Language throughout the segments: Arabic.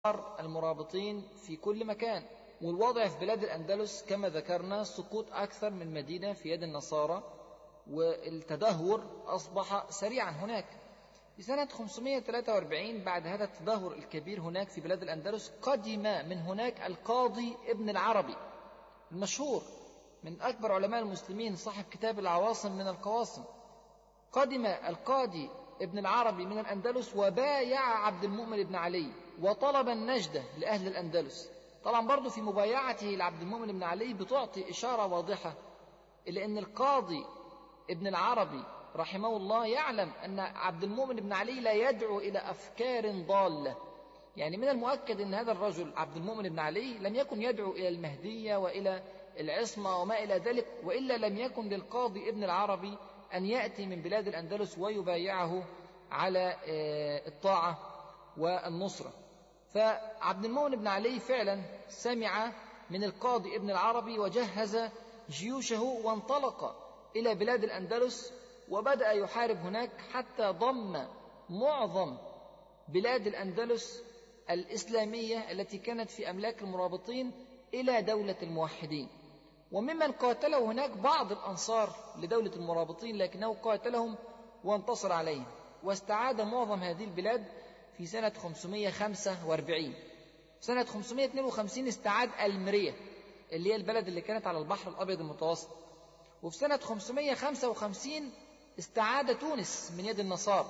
المرابطين في كل مكان. والوضع في بلاد الأندلس كما ذكرنا سقوط أكثر من مدينة في يد النصارى، والتدهور أصبح سريعا هناك. في سنة 543 بعد هذا التدهور الكبير هناك في بلاد الأندلس قدم من هناك القاضي ابن العربي المشهور من أكبر علماء المسلمين صاحب كتاب العواصم من القواصم. قدم القاضي ابن العربي من الأندلس وبايع عبد المؤمن بن علي وطلب النجدة لأهل الأندلس. طبعا برضو في مبايعته لعبد المؤمن بن علي بتعطي إشارة واضحة إلى أن القاضي ابن العربي رحمه الله يعلم أن عبد المؤمن بن علي لا يدعو إلى أفكار ضالة. يعني من المؤكد أن هذا الرجل عبد المؤمن بن علي لم يكن يدعو إلى المهدية وإلى العصمة وما إلى ذلك، وإلا لم يكن للقاضي ابن العربي أن يأتي من بلاد الأندلس ويبايعه على الطاعة والنصرة. فعبد المؤمن بن علي فعلا سمع من القاضي ابن العربي وجهز جيوشه وانطلق إلى بلاد الأندلس وبدأ يحارب هناك حتى ضم معظم بلاد الأندلس الإسلامية التي كانت في أملاك المرابطين إلى دولة الموحدين. وممن قاتله هناك بعض الأنصار لدولة المرابطين، لكنه قاتلهم وانتصر عليهم واستعاد معظم هذه البلاد في سنة 545. سنة 552 استعاد المرية اللي هي البلد اللي كانت على البحر الأبيض المتوسط. وفي سنة 555 استعاد تونس من يد النصارى،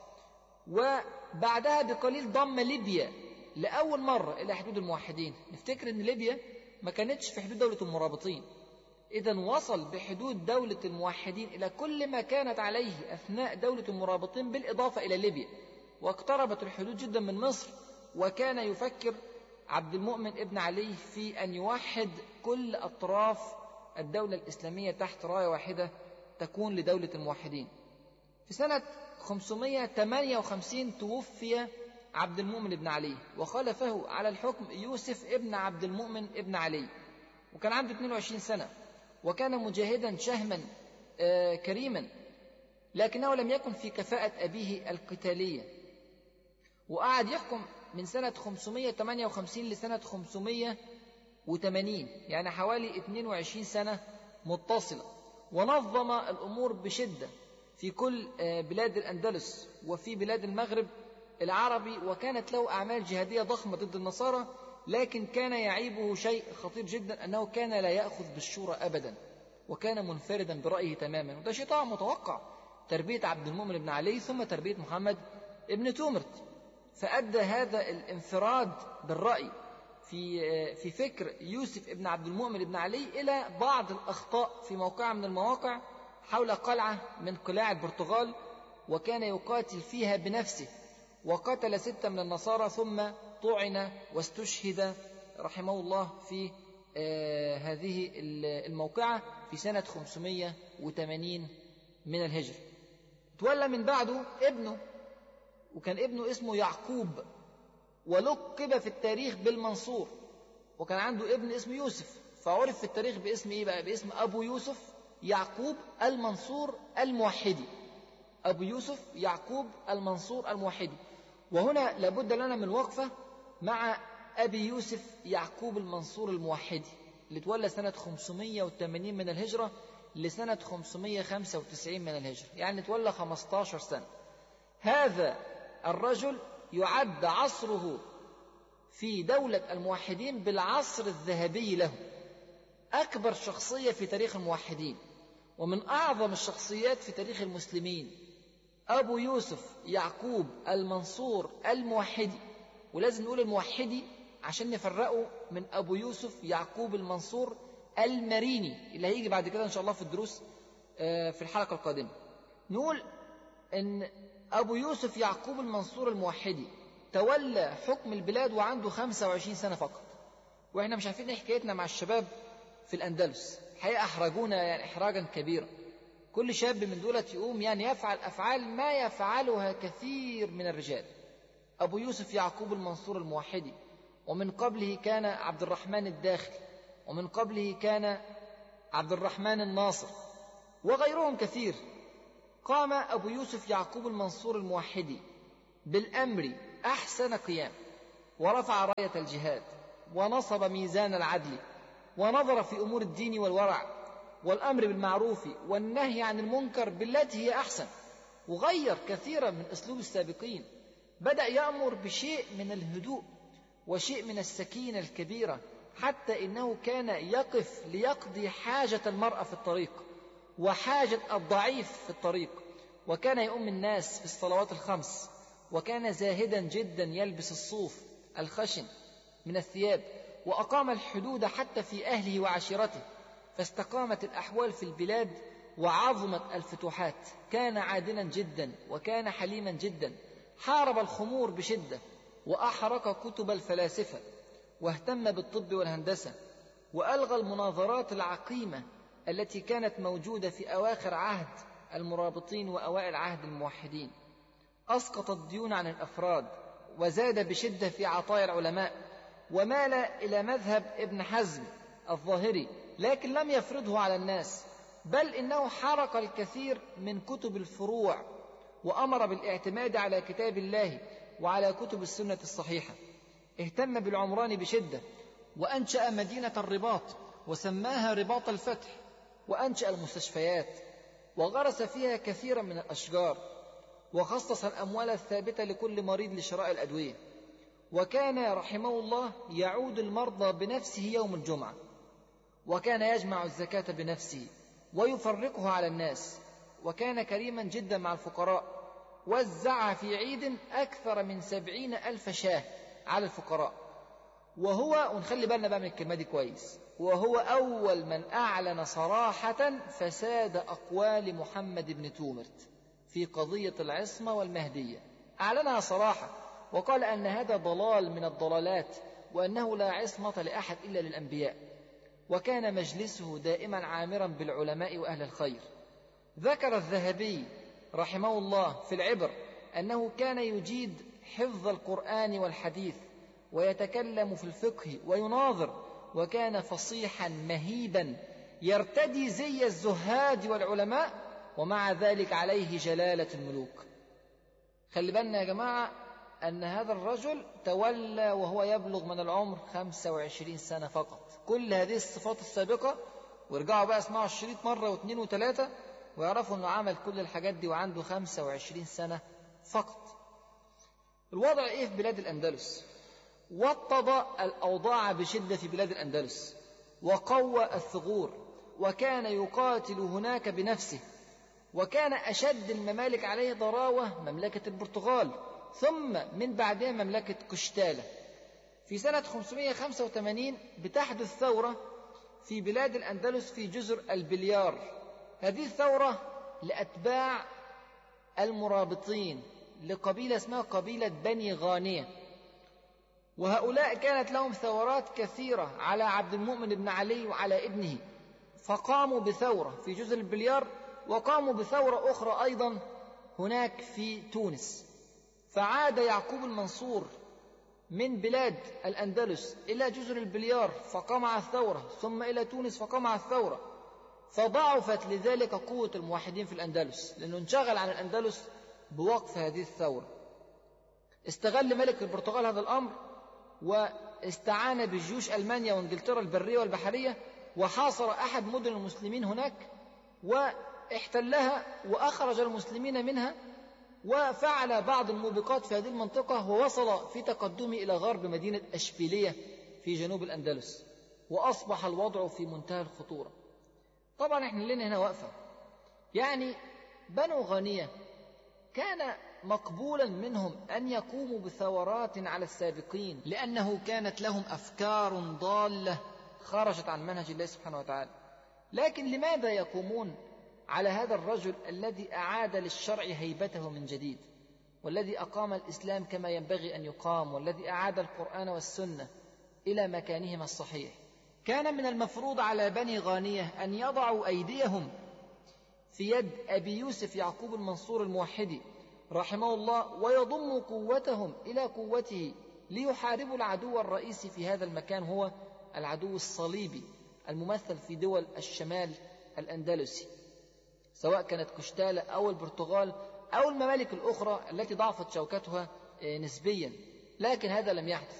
وبعدها بقليل ضم ليبيا لأول مرة إلى حدود الموحدين. نفتكر أن ليبيا ما كانتش في حدود دولة المرابطين، إذن وصل بحدود دولة الموحدين إلى كل ما كانت عليه أثناء دولة المرابطين بالإضافة إلى ليبيا، واقتربت الحدود جدا من مصر. وكان يفكر عبد المؤمن ابن علي في أن يوحد كل أطراف الدولة الإسلامية تحت راية واحدة تكون لدولة الموحدين. في سنة 558 توفي عبد المؤمن بن علي وخلفه على الحكم يوسف ابن عبد المؤمن ابن علي، وكان عنده 22 سنة، وكان مجاهدا شهما كريما، لكنه لم يكن في كفاءة أبيه القتالية. وقعد يحكم من سنة 558 لسنة 580، يعني حوالي 22 سنة متصلة، ونظم الأمور بشدة في كل بلاد الأندلس وفي بلاد المغرب العربي، وكانت له أعمال جهادية ضخمة ضد النصارى. لكن كان يعيبه شيء خطير جدا، أنه كان لا يأخذ بالشورى أبدا، وكان منفردا برأيه تماما. وده شيء طبعا متوقع، تربية عبد المؤمن بن علي ثم تربية محمد ابن تومرت. فأدى هذا الانفراد بالرأي في فكر يوسف ابن عبد المؤمن بن علي إلى بعض الأخطاء في موقع من المواقع حول قلعة من قلاع البرتغال، وكان يقاتل فيها بنفسه، وقتل 6 من النصارى ثم طعن واستشهد رحمه الله في هذه الموقعة في سنة 580 من الهجرة. تولى من بعده ابنه، وكان ابنه اسمه يعقوب، ولقب في التاريخ بالمنصور. وكان عنده ابن اسمه يوسف، فعرف في التاريخ باسم ايه بقى؟ باسم أبو يوسف يعقوب المنصور الموحدي. أبو يوسف يعقوب المنصور الموحدي. وهنا لابد لنا من وقفة مع أبي يوسف يعقوب المنصور الموحدي اللي تولى سنة 580 من الهجرة لسنة 595 من الهجرة، يعني تولى 15 سنة. هذا الرجل يعد عصره في دولة الموحدين بالعصر الذهبي له، أكبر شخصية في تاريخ الموحدين ومن أعظم الشخصيات في تاريخ المسلمين، أبو يوسف يعقوب المنصور الموحدي. ولازم نقول الموحدي عشان نفرقه من أبو يوسف يعقوب المنصور المريني اللي هيجي بعد كده إن شاء الله في الدروس في الحلقة القادمة. نقول أن أبو يوسف يعقوب المنصور الموحدي تولى حكم البلاد وعنده 25 سنة فقط. وإحنا مش عارفين إيه حكايتنا مع الشباب في الأندلس، الحقيقة أحرجونا يعني إحراجا كبيرا. كل شاب من دولة يقوم يعني يفعل أفعال ما يفعلها كثير من الرجال. أبو يوسف يعقوب المنصور الموحدي، ومن قبله كان عبد الرحمن الداخل، ومن قبله كان عبد الرحمن الناصر، وغيرهم كثير. قام أبو يوسف يعقوب المنصور الموحدي بالأمر أحسن قيام، ورفع راية الجهاد، ونصب ميزان العدل، ونظر في أمور الدين والورع والأمر بالمعروف والنهي عن المنكر بالتي هي أحسن، وغير كثيرا من أسلوب السابقين. بدأ يأمر بشيء من الهدوء وشيء من السكينة الكبيرة، حتى إنه كان يقف ليقضي حاجة المرأة في الطريق وحاجة الضعيف في الطريق، وكان يؤم الناس في الصلوات الخمس، وكان زاهدا جدا يلبس الصوف الخشن من الثياب، وأقام الحدود حتى في أهله وعشيرته، فاستقامت الأحوال في البلاد وعظمت الفتوحات. كان عادلا جدا وكان حليما جدا، حارب الخمور بشدة، وأحرق كتب الفلاسفة، واهتم بالطب والهندسة، وألغى المناظرات العقيمة التي كانت موجودة في أواخر عهد المرابطين وأوائل عهد الموحدين. أسقط الديون عن الأفراد، وزاد بشدة في عطايا العلماء، ومال إلى مذهب ابن حزم الظاهري، لكن لم يفرضه على الناس، بل إنه حرق الكثير من كتب الفروع، وأمر بالاعتماد على كتاب الله وعلى كتب السنة الصحيحة. اهتم بالعمران بشدة، وأنشأ مدينة الرباط وسماها رباط الفتح، وأنشأ المستشفيات وغرس فيها كثيرا من الأشجار، وخصص الأموال الثابتة لكل مريض لشراء الأدوية، وكان رحمه الله يعود المرضى بنفسه يوم الجمعة، وكان يجمع الزكاة بنفسه ويفرقها على الناس، وكان كريما جدا مع الفقراء، وزع في عيد أكثر من 70,000 شاة على الفقراء. وهو، ونخلي بالنا بقى من الكلمة دي كويس، وهو أول من أعلن صراحة فساد أقوال محمد بن تومرت في قضية العصمة والمهدية. أعلنها صراحة، وقال أن هذا ضلال من الضلالات، وأنه لا عصمة لأحد إلا للأنبياء. وكان مجلسه دائما عامرا بالعلماء وأهل الخير. ذكر الذهبي رحمه الله في العبر أنه كان يجيد حفظ القرآن والحديث، ويتكلم في الفقه ويناظر، وكان فصيحا مهيبا يرتدي زي الزهاد والعلماء، ومع ذلك عليه جلالة الملوك. خلي بالنا يا جماعة أن هذا الرجل تولى وهو يبلغ من العمر 25 سنة فقط. كل هذه الصفات السابقة، وارجعوا بقى اسمعوا الشريط مرة واثنين وثلاثة ويعرفوا أنه عمل كل الحاجات دي وعنده 25 سنة فقط. الوضع إيه في بلاد الأندلس؟ وطد الأوضاع بشدة في بلاد الأندلس، وقوى الثغور، وكان يقاتل هناك بنفسه. وكان أشد الممالك عليه ضراوة مملكة البرتغال، ثم من بعدها مملكة قشتالة. في سنة 585 بتحدث ثورة في بلاد الأندلس في جزر البليار. هذه الثورة لأتباع المرابطين لقبيلة اسمها قبيلة بني غانية، وهؤلاء كانت لهم ثورات كثيرة على عبد المؤمن بن علي وعلى ابنه، فقاموا بثورة في جزر البليار، وقاموا بثورة أخرى أيضا هناك في تونس. فعاد يعقوب المنصور من بلاد الأندلس إلى جزر البليار فقمع الثورة، ثم إلى تونس فقمع الثورة، فضعفت لذلك قوة الموحدين في الأندلس، لأنه انشغل عن الأندلس بوقف هذه الثورة. استغل ملك البرتغال هذا الأمر، واستعان بجيوش ألمانيا وإنجلترا البرية والبحرية، وحاصر أحد مدن المسلمين هناك واحتلها وأخرج المسلمين منها، وفعل بعض الموبقات في هذه المنطقة، ووصل في تقدمه إلى غرب مدينة أشبيلية في جنوب الأندلس، وأصبح الوضع في منتهى الخطورة. طبعا احنا لنا هنا وقفة، يعني بنو غانية كان مقبولا منهم أن يقوموا بثورات على السابقين، لأنه كانت لهم أفكار ضالة خرجت عن منهج الله سبحانه وتعالى. لكن لماذا يقومون على هذا الرجل الذي أعاد للشرع هيبته من جديد، والذي أقام الإسلام كما ينبغي أن يقام، والذي أعاد القرآن والسنة إلى مكانهما الصحيح؟ كان من المفروض على بني غانية أن يضعوا أيديهم في يد أبي يوسف يعقوب المنصور الموحدي رحمه الله، ويضموا قوتهم إلى قوته ليحاربوا العدو الرئيسي في هذا المكان، هو العدو الصليبي الممثل في دول الشمال الأندلسي، سواء كانت قشتالة أو البرتغال أو الممالك الأخرى التي ضعفت شوكتها نسبيا. لكن هذا لم يحدث،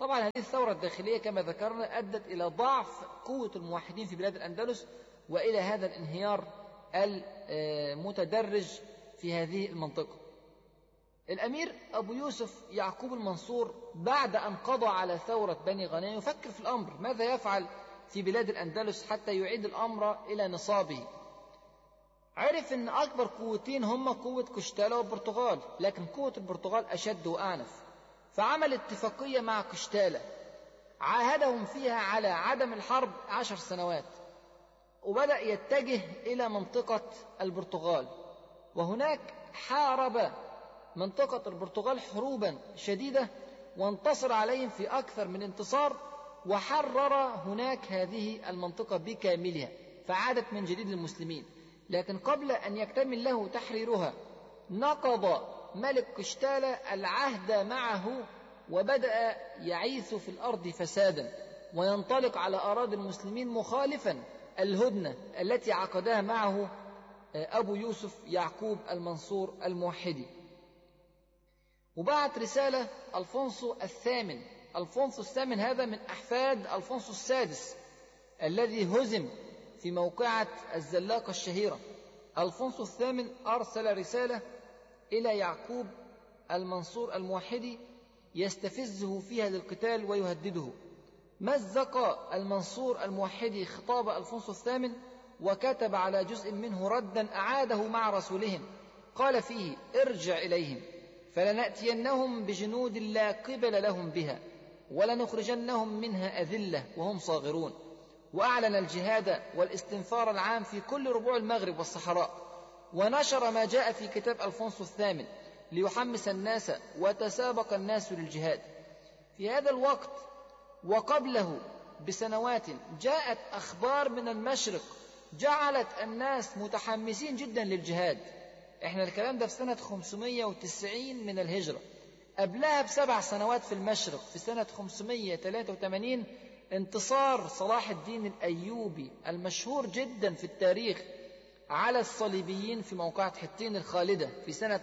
طبعا هذه الثورة الداخلية كما ذكرنا أدت إلى ضعف قوة الموحدين في بلاد الأندلس وإلى هذا الانهيار المتدرج في هذه المنطقة. الأمير أبو يوسف يعقوب المنصور بعد أن قضى على ثورة بني غنيم يفكر في الأمر ماذا يفعل في بلاد الأندلس حتى يعيد الأمر إلى نصابه. عرف أن أكبر قوتين هم قوة قشتالة والبرتغال، لكن قوة البرتغال أشد وأعنف، فعمل اتفاقية مع قشتالة عاهدهم فيها على عدم الحرب 10 سنوات، وبدأ يتجه إلى منطقة البرتغال، وهناك حارب منطقة البرتغال حروبا شديدة وانتصر عليهم في أكثر من انتصار، وحرر هناك هذه المنطقة بكاملها فعادت من جديد للمسلمين. لكن قبل أن يكتمل له تحريرها نقض ملك قشتالة العهد معه وبدأ يعيث في الأرض فسادا وينطلق على أراضي المسلمين مخالفا الهدنة التي عقدها معه أبو يوسف يعقوب المنصور الموحدي. وبعت رسالة ألفونسو الثامن. ألفونسو الثامن هذا من أحفاد ألفونسو السادس الذي هزم في موقعة الزلاقة الشهيرة. ألفونسو الثامن أرسل رسالة إلى يعقوب المنصور الموحدي يستفزه فيها للقتال ويهدده. مزق المنصور الموحدي خطاب ألفونسو الثامن وكتب على جزء منه ردا أعاده مع رسولهم، قال فيه: ارجع إليهم فلنأتينهم بجنود لا قبل لهم بها ولنخرجنهم منها أذلة وهم صاغرون. وأعلن الجهاد والاستنفار العام في كل ربوع المغرب والصحراء، ونشر ما جاء في كتاب ألفونسو الثامن ليحمس الناس، وتسابق الناس للجهاد. في هذا الوقت وقبله بسنوات جاءت أخبار من المشرق جعلت الناس متحمسين جدا للجهاد. احنا الكلام ده في سنة 590 من الهجرة، قبلها ب7 سنوات في المشرق في سنة 583 انتصار صلاح الدين الأيوبي المشهور جدا في التاريخ على الصليبيين في موقعة حطين الخالدة في سنة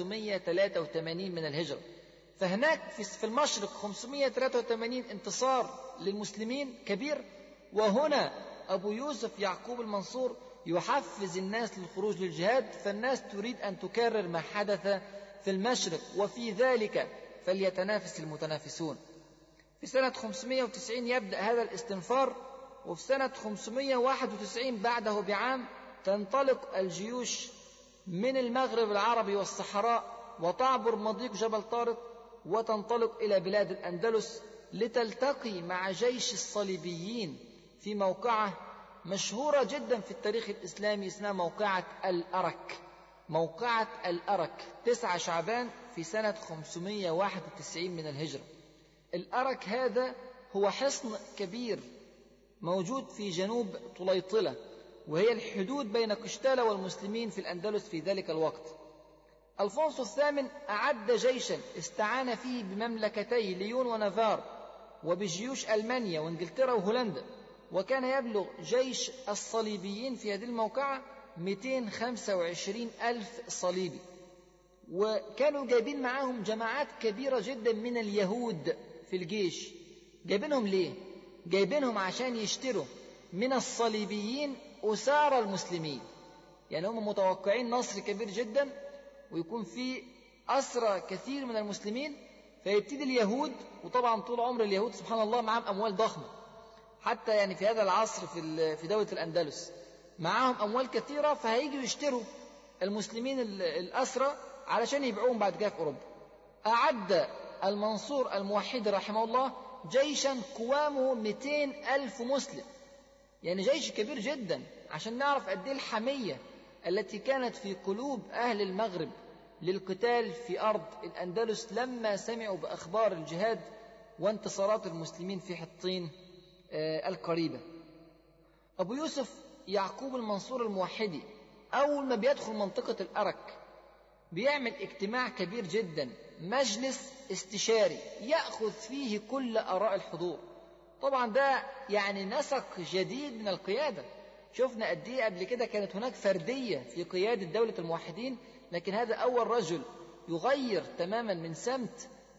583 من الهجرة. فهناك في المشرق 583 انتصار للمسلمين كبير، وهنا أبو يوسف يعقوب المنصور يحفز الناس للخروج للجهاد، فالناس تريد أن تكرر ما حدث في المشرق، وفي ذلك فليتنافس المتنافسون. في سنة 590 يبدأ هذا الاستنفار، وفي سنة 591 بعده بعام تنطلق الجيوش من المغرب العربي والصحراء وتعبر مضيق جبل طارق وتنطلق إلى بلاد الأندلس لتلتقي مع جيش الصليبيين في موقعة مشهورة جدا في التاريخ الإسلامي اسمها موقعة الأرك. موقعة الأرك 9 شعبان في سنة 591 من الهجرة. الأرك هذا هو حصن كبير موجود في جنوب طليطلة، وهي الحدود بين قشتالة والمسلمين في الأندلس في ذلك الوقت. ألفونسو الثامن أعد جيشا استعان فيه بمملكتي ليون ونافار وبجيوش ألمانيا وإنجلترا وهولندا، وكان يبلغ جيش الصليبيين في هذه الموقعة 225 ألف صليبي، وكانوا جايبين معهم جماعات كبيرة جدا من اليهود في الجيش. جايبينهم ليه؟ جايبينهم عشان يشتروا من الصليبيين أسار المسلمين، يعني هم متوقعين نصر كبير جدا ويكون في أسرى كثير من المسلمين، فيبتدي اليهود، وطبعا طول عمر اليهود سبحان الله معهم أموال ضخمة، حتى يعني في هذا العصر في دولة الأندلس معهم أموال كثيرة، فهيجوا يشتروا المسلمين الأسرى علشان يبيعوهم بعد كده في أوروبا. أعد المنصور الموحدي رحمه الله جيشا قوامه 200 ألف مسلم، يعني جيش كبير جدا، عشان نعرف قد ايه الحمية التي كانت في قلوب أهل المغرب للقتال في أرض الأندلس لما سمعوا بأخبار الجهاد وانتصارات المسلمين في حطين القريبة. أبو يوسف يعقوب المنصور الموحدي أول ما بيدخل منطقة الأرك بيعمل اجتماع كبير جدا، مجلس استشاري يأخذ فيه كل آراء الحضور. طبعا ده يعني نسق جديد من القيادة. شفنا قد ايه قبل كده كانت هناك فردية في قيادة دولة الموحدين، لكن هذا أول رجل يغير تماما من سمت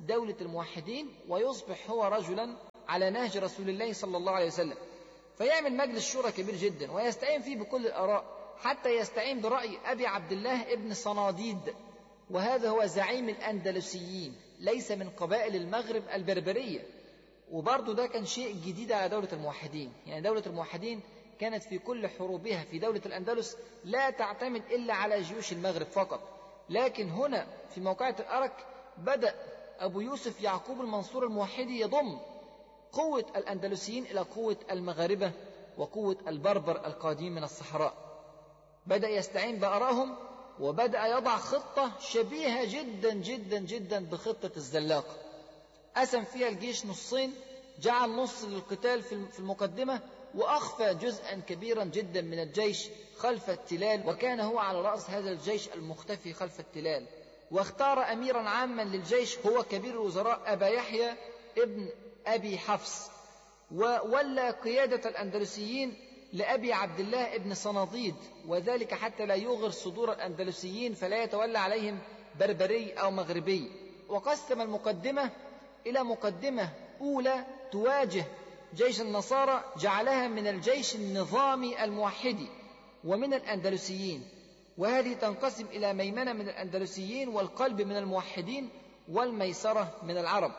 دولة الموحدين ويصبح هو رجلا على نهج رسول الله صلى الله عليه وسلم. فيعمل مجلس شورى كبير جدا ويستعين فيه بكل الآراء، حتى يستعين برأي أبي عبد الله ابن صناديد، وهذا هو زعيم الأندلسيين، ليس من قبائل المغرب البربرية. وبرضه ده كان شيء جديد على دولة الموحدين. يعني دولة الموحدين كانت في كل حروبها في دولة الأندلس لا تعتمد إلا على جيوش المغرب فقط، لكن هنا في موقعة الأرك بدأ أبو يوسف يعقوب المنصور الموحدي يضم قوة الأندلسيين إلى قوة المغاربة وقوة البربر القادمين من الصحراء. بدأ يستعين بآرائهم، وبدأ يضع خطة شبيهة جدا جدا جدا بخطة الزلاقة. قسم فيها الجيش نصين، جعل نص للقتال في المقدمة، وأخفى جزءا كبيرا جدا من الجيش خلف التلال، وكان هو على رأس هذا الجيش المختفي خلف التلال. واختار أميرا عاما للجيش هو كبير الوزراء أبا يحيى ابن أبي حفص، وولى قيادة الأندلسيين لأبي عبد الله ابن صناديد، وذلك حتى لا يغر صدور الأندلسيين فلا يتولى عليهم بربري أو مغربي. وقسم المقدمة إلى مقدمة أولى تواجه جيش النصارى، جعلها من الجيش النظامي الموحدي ومن الأندلسيين، وهذه تنقسم إلى ميمنة من الأندلسيين والقلب من الموحدين والميسرة من العرب.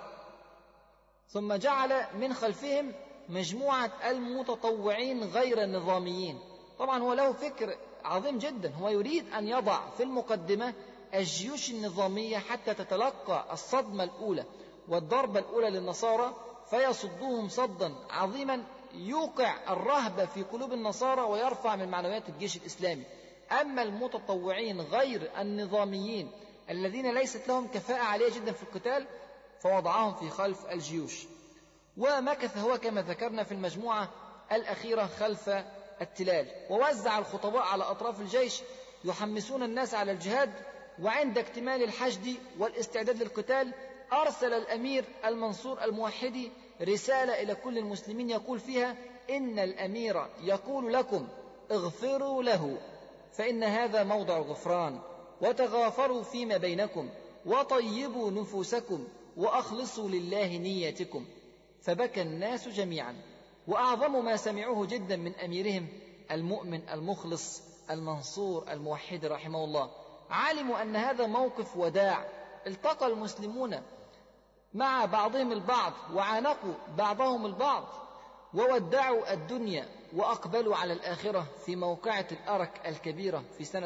ثم جعل من خلفهم مجموعة المتطوعين غير النظاميين. طبعا هو له فكر عظيم جدا، هو يريد أن يضع في المقدمة الجيوش النظامية حتى تتلقى الصدمة الأولى والضربة الأولى للنصارى، فيصدوهم صدا عظيما يوقع الرهبة في قلوب النصارى ويرفع من معنويات الجيش الإسلامي. أما المتطوعين غير النظاميين الذين ليست لهم كفاءة عالية جدا في القتال فوضعهم في خلف الجيوش. ومكث هو كما ذكرنا في المجموعة الأخيرة خلف التلال، ووزع الخطباء على أطراف الجيش يحمسون الناس على الجهاد. وعند اكتمال الحشد والاستعداد للقتال أرسل الأمير المنصور الموحدي رسالة إلى كل المسلمين يقول فيها: إن الأمير يقول لكم اغفروا له فإن هذا موضع غفران، وتغافروا فيما بينكم، وطيبوا نفوسكم، وأخلصوا لله نيتكم. فبكى الناس جميعا، وأعظم ما سمعوه جدا من أميرهم المؤمن المخلص المنصور الموحد رحمه الله. علموا أن هذا موقف وداع، التقى المسلمون مع بعضهم البعض وعانقوا بعضهم البعض وودعوا الدنيا وأقبلوا على الآخرة في موقعة الأرك الكبيرة في سنة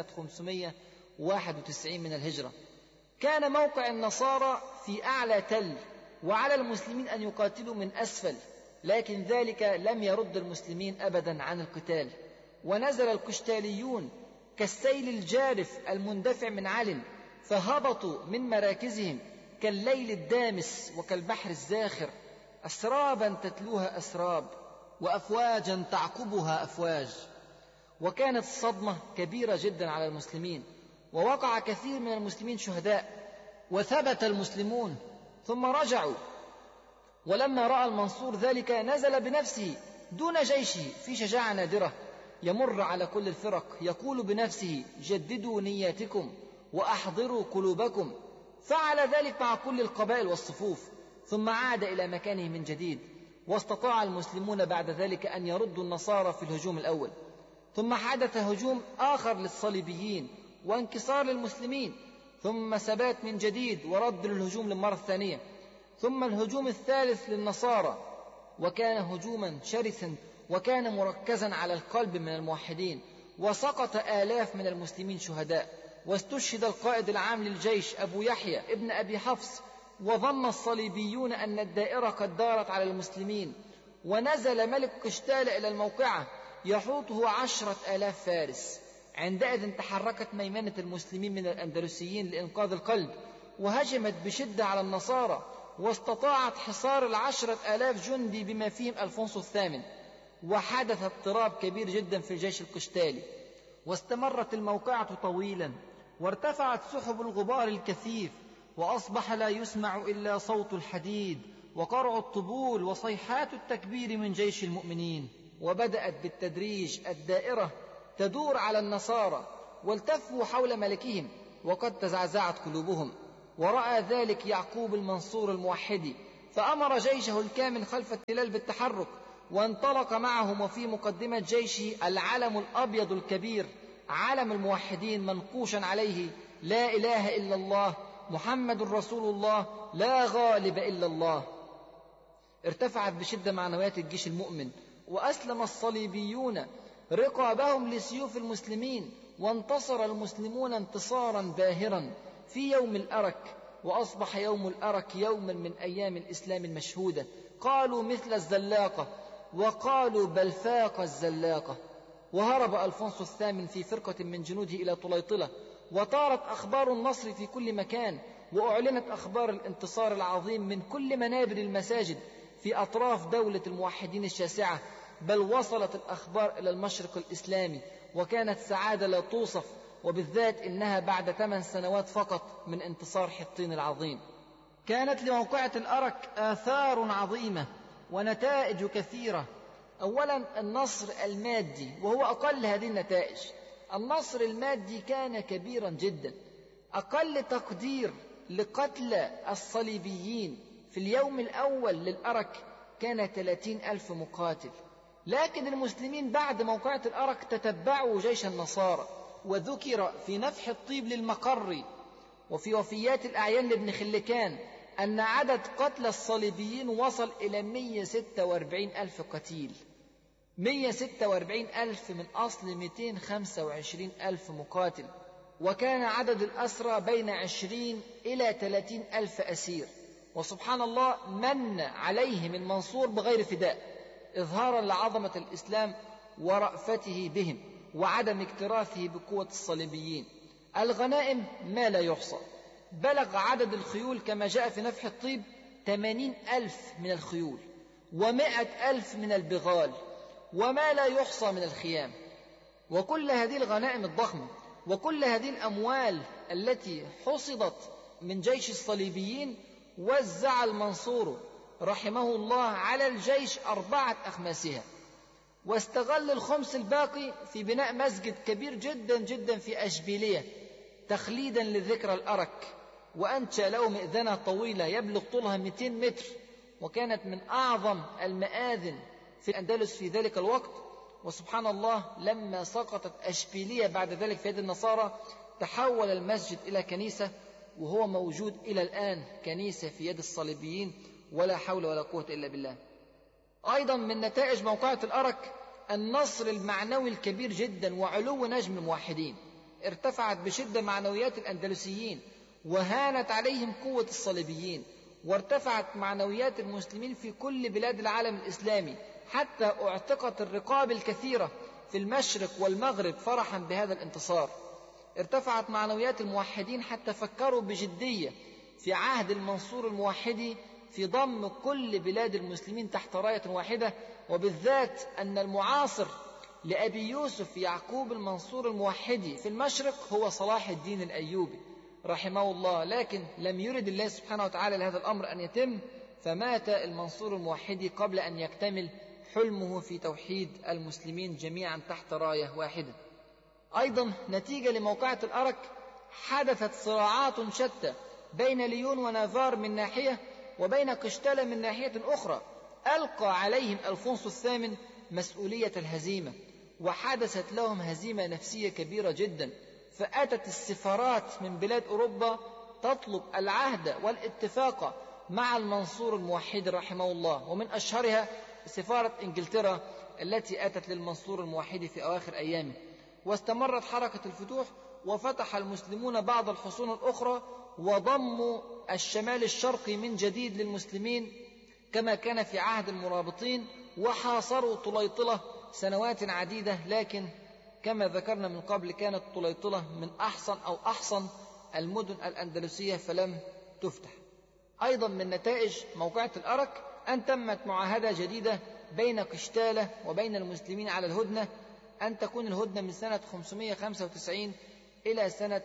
591 من الهجرة. كان موقع النصارى في أعلى تل، وعلى المسلمين أن يقاتلوا من أسفل، لكن ذلك لم يرد المسلمين أبدا عن القتال. ونزل القشتاليون كالسيل الجارف المندفع من علم، فهبطوا من مراكزهم كالليل الدامس وكالبحر الزاخر، أسرابا تتلوها أسراب، وأفواجا تعقبها أفواج. وكانت الصدمة كبيرة جدا على المسلمين، ووقع كثير من المسلمين شهداء، وثبت المسلمون ثم رجعوا. ولما رأى المنصور ذلك نزل بنفسه دون جيشه في شجاعة نادرة، يمر على كل الفرق يقول بنفسه: جددوا نياتكم وأحضروا قلوبكم. فعل ذلك مع كل القبائل والصفوف، ثم عاد إلى مكانه من جديد، واستطاع المسلمون بعد ذلك أن يردوا النصارى في الهجوم الأول. ثم حدث هجوم آخر للصليبيين وانكسار للمسلمين، ثم ثبات من جديد ورد للهجوم للمرة الثانية، ثم الهجوم الثالث للنصارى، وكان هجوما شرسا وكان مركزا على القلب من الموحدين، وسقط آلاف من المسلمين شهداء. واستشهد القائد العام للجيش أبو يحيى ابن أبي حفص، وظن الصليبيون أن الدائرة قد دارت على المسلمين. ونزل ملك قشتال إلى الموقعة يحوطه 10,000 فارس. عندئذ تحركت ميمنة المسلمين من الأندلسيين لإنقاذ القلب، وهجمت بشدة على النصارى، واستطاعت حصار 10,000 جندي بما فيهم ألفونسو الثامن. وحدث اضطراب كبير جدا في الجيش القشتالي، واستمرت الموقعة طويلا، وارتفعت سحب الغبار الكثيف، وأصبح لا يسمع إلا صوت الحديد وقرع الطبول وصيحات التكبير من جيش المؤمنين. وبدأت بالتدريج الدائرة تدور على النصارى، والتفوا حول ملكهم وقد تزعزعت قلوبهم. ورأى ذلك يعقوب المنصور الموحدي، فأمر جيشه الكامل خلف التلال بالتحرك، وانطلق معهم، وفي مقدمة جيشه العلم الأبيض الكبير، علم الموحدين منقوشا عليه: لا إله إلا الله محمد رسول الله لا غالب إلا الله. ارتفعت بشدة معنويات الجيش المؤمن، وأسلم الصليبيون رقابهم لسيوف المسلمين، وانتصر المسلمون انتصارا باهرا في يوم الأرك، وأصبح يوم الأرك يوما من أيام الإسلام المشهودة. قالوا مثل الزلاقة، وقالوا بل فاق الزلاقة. وهرب ألفونسو الثامن في فرقة من جنوده إلى طليطلة، وطارت أخبار النصر في كل مكان، وأعلنت أخبار الانتصار العظيم من كل منابر المساجد في أطراف دولة الموحدين الشاسعة، بل وصلت الأخبار إلى المشرق الإسلامي، وكانت سعادة لا توصف، وبالذات إنها بعد 8 سنوات فقط من انتصار حطين العظيم. كانت لموقعة الأرك آثار عظيمة ونتائج كثيرة. أولا النصر المادي، وهو أقل هذه النتائج. النصر المادي كان كبيرا جدا. أقل تقدير لقتلى الصليبيين في اليوم الأول للأرك كان 30,000 مقاتل، لكن المسلمين بعد موقعة الأرك تتبعوا جيش النصارى. وذكر في نفح الطيب للمقري وفي وفيات الأعيان لابن خلكان أن عدد قتلى الصليبيين وصل إلى 146,000 قتيل. 146,000 من أصل 225,000 مقاتل. وكان عدد الأسرى بين 20 إلى 30,000 أسير. وسبحان الله من عليهم المنصور بغير فداء، إظهارا لعظمة الإسلام ورأفته بهم وعدم اكتراثه بقوة الصليبيين. الغنائم ما لا يحصى، بلغ عدد الخيول كما جاء في نفح الطيب 80,000 من الخيول، و100,000 من البغال، وما لا يحصى من الخيام. وكل هذه الغنائم الضخمة وكل هذه الأموال التي حصدت من جيش الصليبيين وزع المنصور رحمه الله على الجيش 4 أخماسها، واستغل الخمس الباقي في بناء مسجد كبير جدا جدا في أشبيلية تخليدا للذكرى الأرك، وأنشأ له مئذنة طويلة يبلغ طولها 200 متر، وكانت من أعظم المآذن في الأندلس في ذلك الوقت. وسبحان الله لما سقطت أشبيلية بعد ذلك في يد النصارى تحول المسجد إلى كنيسة، وهو موجود إلى الآن كنيسة في يد الصليبيين، ولا حول ولا قوة إلا بالله. أيضا من نتائج موقعة الأرك النصر المعنوي الكبير جدا وعلو نجم الموحدين. ارتفعت بشدة معنويات الأندلسيين وهانت عليهم قوة الصليبيين، وارتفعت معنويات المسلمين في كل بلاد العالم الإسلامي، حتى اعتقت الرقاب الكثيرة في المشرق والمغرب فرحا بهذا الانتصار. ارتفعت معنويات الموحدين حتى فكروا بجدية في عهد المنصور الموحدي في ضم كل بلاد المسلمين تحت راية واحدة، وبالذات أن المعاصر لأبي يوسف يعقوب المنصور الموحدي في المشرق هو صلاح الدين الأيوبي رحمه الله، لكن لم يرد الله سبحانه وتعالى لهذا الأمر أن يتم، فمات المنصور الموحدي قبل أن يكتمل حلمه في توحيد المسلمين جميعا تحت راية واحدة. أيضا نتيجة لموقعة الأرك حدثت صراعات شتى بين ليون ونافار من ناحية، وبين قشتالة من ناحية أخرى، ألقى عليهم ألفونسو الثامن مسؤولية الهزيمة، وحدثت لهم هزيمة نفسية كبيرة جدا، فأتت السفارات من بلاد أوروبا تطلب العهد والاتفاق مع المنصور الموحد رحمه الله، ومن أشهرها سفارة إنجلترا التي أتت للمنصور الموحد في أواخر أيامه. واستمرت حركة الفتوح، وفتح المسلمون بعض الحصون الأخرى، وضموا الشمال الشرقي من جديد للمسلمين كما كان في عهد المرابطين، وحاصروا طليطلة سنوات عديدة، لكن كما ذكرنا من قبل كانت طليطلة من أحصن المدن الأندلسية فلم تفتح. أيضا من نتائج موقعة الأرك أن تمت معاهدة جديدة بين قشتالة وبين المسلمين على الهدنة، أن تكون الهدنة من سنة 595 إلى سنة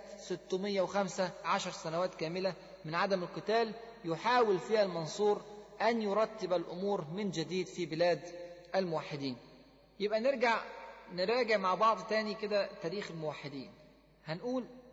605، 10 سنوات كاملة من عدم القتال، يحاول فيها المنصور أن يرتب الأمور من جديد في بلاد الموحدين. يبقى نراجع مع بعض تاني كده تاريخ الموحدين. هنقول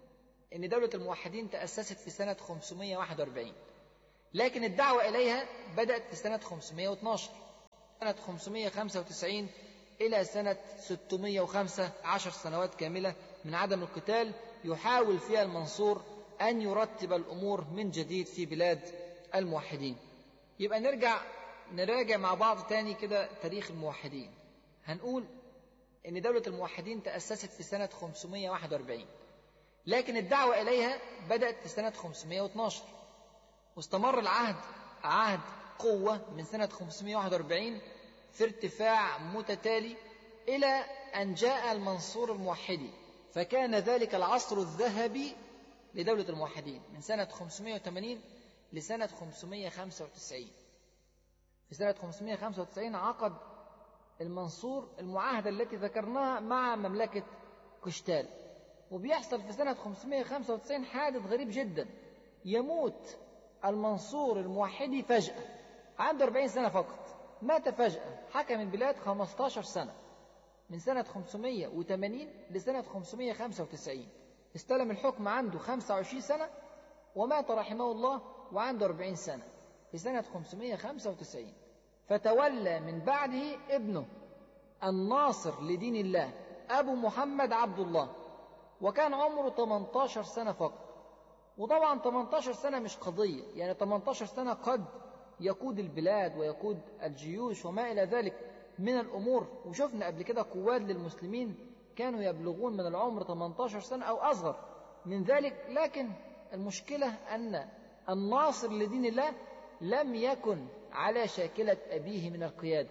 إن دولة الموحدين تأسست في سنة 541، لكن الدعوة إليها بدأت في سنة 512، سنة 595 إلى سنة 605، 10 سنوات كاملة من عدم القتال يحاول فيها المنصور أن يرتب الأمور من جديد في بلاد الموحدين. يبقى نراجع مع بعض تاني كده تاريخ الموحدين. هنقول إن دولة الموحدين تأسست في سنة 541، لكن الدعوة إليها بدأت في سنة 512، واستمر العهد عهد قوة من سنة 541 في ارتفاع متتالي إلى أن جاء المنصور الموحدي، فكان ذلك العصر الذهبي لدولة الموحدين من سنة 580 لسنة 595. في سنة 595 عقد المنصور المعاهدة التي ذكرناها مع مملكة قشتال. وبيحصل في سنة 595 حادث غريب جدا، يموت المنصور الموحدي فجأة، عنده 40 سنة فقط، مات فجأة. حكم البلاد 15 سنة من سنة 580 لسنة 595، استلم الحكم عنده 25 سنة ومات رحمه الله وعنده 40 سنة في سنة 595. فتولى من بعده ابنه الناصر لدين الله أبو محمد عبد الله، وكان عمره 18 سنة فقط. وطبعا 18 سنة مش قضية، يعني 18 سنة قد يقود البلاد ويقود الجيوش وما إلى ذلك من الأمور. وشفنا قبل كده قواد للمسلمين كانوا يبلغون من العمر 18 سنة أو أصغر من ذلك، لكن المشكلة أن الناصر لدين الله لم يكن على شاكلة أبيه من القيادة.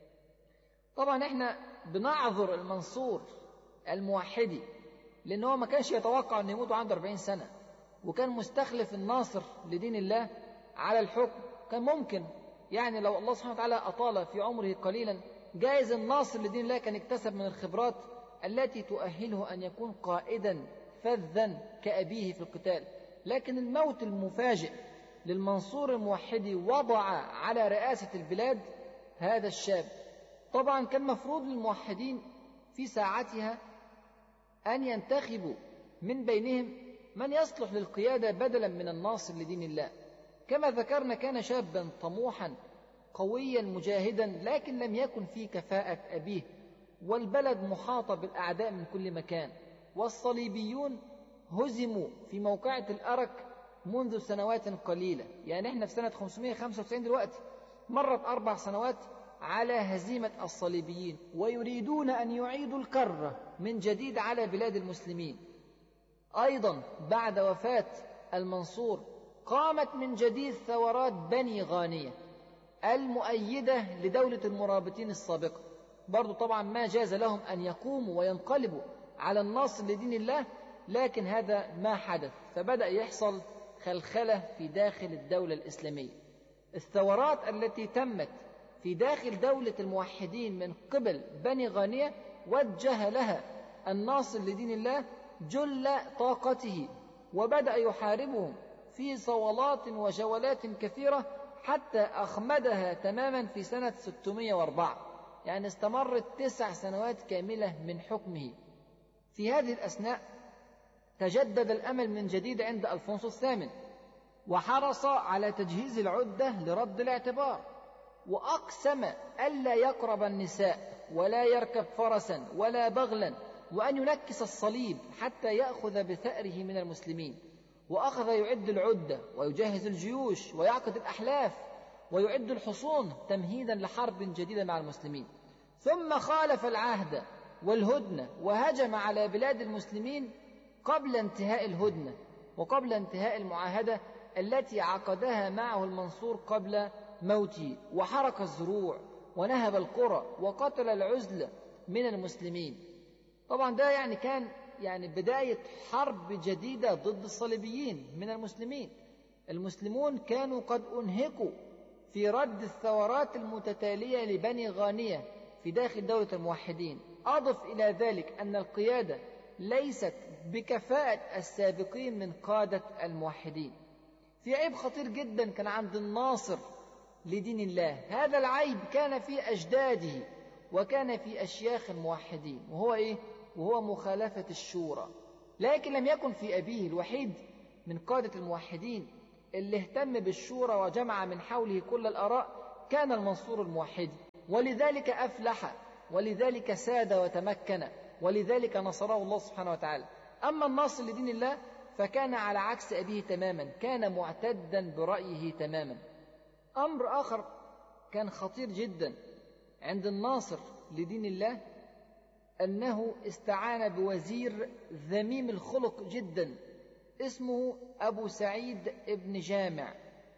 طبعا احنا بنعذر المنصور الموحدي لأنه ما كانش يتوقع أن يموت عنده 40 سنة، وكان مستخلف الناصر لدين الله على الحكم. كان ممكن يعني لو الله سبحانه وتعالى أطال في عمره قليلا، جائز الناصر لدين الله كان اكتسب من الخبرات التي تؤهله أن يكون قائدا فذا كأبيه في القتال. لكن الموت المفاجئ للمنصور الموحدي وضع على رئاسة البلاد هذا الشاب. طبعا كان مفروض للموحدين في ساعتها أن ينتخبوا من بينهم من يصلح للقيادة بدلا من الناصر لدين الله. كما ذكرنا كان شابا طموحا قويا مجاهدا، لكن لم يكن في كفاءة أبيه، والبلد محاطة بالأعداء من كل مكان، والصليبيون هزموا في موقعة الأرك منذ سنوات قليلة. يعني احنا في سنة 595 دلوقتي، مرت 4 سنوات على هزيمة الصليبيين، ويريدون أن يعيدوا الكرة من جديد على بلاد المسلمين. أيضا بعد وفاة المنصور قامت من جديد ثورات بني غانية المؤيدة لدولة المرابطين السابقة. برضو طبعا ما جاز لهم أن يقوموا وينقلبوا على الناصر لدين الله، لكن هذا ما حدث، فبدأ يحصل خلخلة في داخل الدولة الإسلامية. الثورات التي تمت في داخل دولة الموحدين من قبل بني غانية وجه لها الناصر لدين الله جل طاقته، وبدأ يحاربهم في صولات وجولات كثيرة حتى أخمدها تماما في سنة 604. يعني استمرت 9 سنوات كاملة من حكمه. في هذه الأثناء تجدد الأمل من جديد عند ألفونسو الثامن، وحرص على تجهيز العدة لرد الاعتبار، وأقسم ألا يقرب النساء ولا يركب فرسا ولا بغلا، وأن ينكس الصليب حتى يأخذ بثأره من المسلمين. وأخذ يعد العدة ويجهز الجيوش ويعقد الأحلاف ويعد الحصون تمهيدا لحرب جديدة مع المسلمين. ثم خالف العهد والهدنة وهجم على بلاد المسلمين قبل انتهاء الهدنة وقبل انتهاء المعاهدة التي عقدها معه المنصور قبل موته، وحرق الزروع ونهب القرى وقتل العزل من المسلمين. طبعا ده يعني كان بداية حرب جديدة ضد الصليبيين من المسلمين. المسلمون كانوا قد أنهكوا في رد الثورات المتتالية لبني غانية في داخل دولة الموحدين. أضف إلى ذلك أن القيادة ليست بكفاءة السابقين من قادة الموحدين. في عيب خطير جدا كان عند الناصر لدين الله، هذا العيب كان في أجداده وكان في أشياخ الموحدين، وهو إيه؟ وهو مخالفة الشورى. لكن لم يكن في أبيه الوحيد من قادة الموحدين اللي اهتم بالشورى وجمع من حوله كل الآراء كان المنصور الموحدي، ولذلك أفلح، ولذلك ساد وتمكن، ولذلك نصره الله سبحانه وتعالى. أما الناصر لدين الله فكان على عكس أبيه تماما، كان معتدا برأيه تماما. أمر آخر كان خطير جدا عند الناصر لدين الله أنه استعان بوزير ذميم الخلق جدا اسمه أبو سعيد ابن جامع.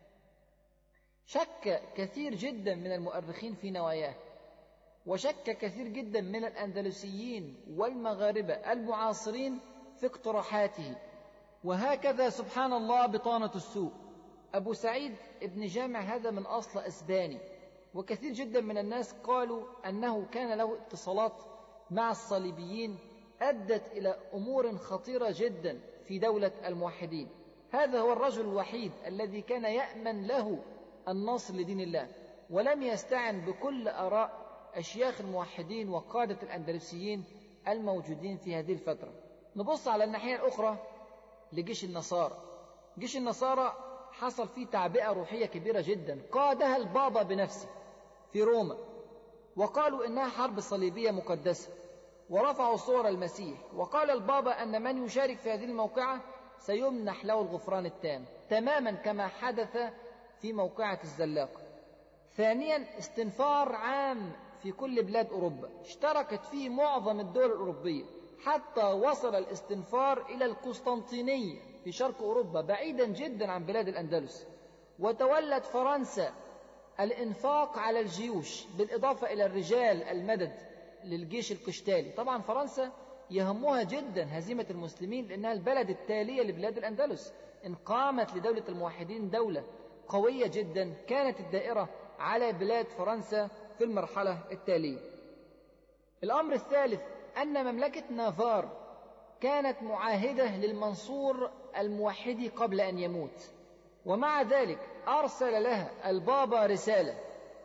شك كثير جدا من المؤرخين في نواياه، وشك كثير جدا من الأندلسيين والمغاربة المعاصرين في اقتراحاته. وهكذا سبحان الله بطانة السوء، أبو سعيد ابن جامع هذا من أصل أسباني، وكثير جدا من الناس قالوا أنه كان له اتصالات مع الصليبيين أدت إلى أمور خطيرة جدا في دولة الموحدين. هذا هو الرجل الوحيد الذي كان يأمن له النصر لدين الله، ولم يستعن بكل آراء أشياخ الموحدين وقادة الأندلسيين الموجودين في هذه الفترة. نبص على الناحية الأخرى لجيش النصارى. جيش النصارى حصل فيه تعبئة روحية كبيرة جدا قادها البابا بنفسه في روما، وقالوا إنها حرب صليبية مقدسة، ورفعوا صور المسيح، وقال البابا أن من يشارك في هذه الموقعة سيمنح له الغفران التام، تماما كما حدث في موقعة الزلاقة. ثانيا، استنفار عام في كل بلاد أوروبا اشتركت فيه معظم الدول الأوروبية، حتى وصل الاستنفار إلى القسطنطينية في شرق أوروبا بعيدا جدا عن بلاد الأندلس. وتولت فرنسا الإنفاق على الجيوش بالإضافة إلى الرجال المدد للجيش القشتالي. طبعا فرنسا يهمها جدا هزيمة المسلمين لأنها البلد التالية لبلاد الأندلس. إن قامت لدولة الموحدين دولة قوية جدا كانت الدائرة على بلاد فرنسا في المرحلة التالية. الأمر الثالث أن مملكة نافار كانت معاهدة للمنصور الموحدي قبل أن يموت، ومع ذلك أرسل لها البابا رسالة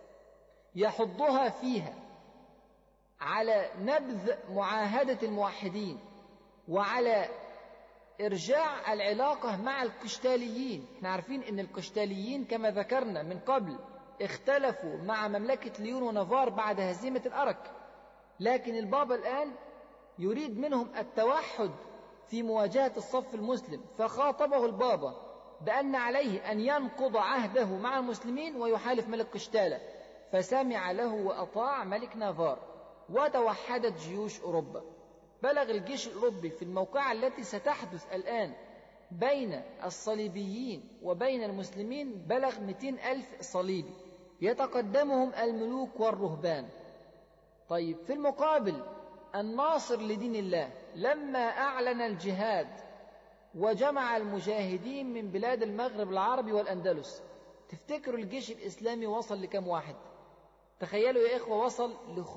يحضها فيها على نبذ معاهدة الموحدين وعلى إرجاع العلاقة مع القشتاليين. احنا عارفين أن القشتاليين كما ذكرنا من قبل اختلفوا مع مملكة ليون ونافار بعد هزيمة الأرك، لكن البابا الآن يريد منهم التوحد في مواجهة الصف المسلم، فخاطبه البابا بأن عليه أن ينقض عهده مع المسلمين ويحالف ملك قشتالة، فسمع له وأطاع ملك نافار، وتوحدت جيوش أوروبا. بلغ الجيش الأوروبي في الموقعة التي ستحدث الآن بين الصليبيين وبين المسلمين بلغ 200,000 صليبي يتقدمهم الملوك والرهبان. طيب، في المقابل الناصر لدين الله لما أعلن الجهاد وجمع المجاهدين من بلاد المغرب العربي والأندلس، تفتكروا الجيش الإسلامي وصل لكم واحد؟ تخيلوا يا إخوة، وصل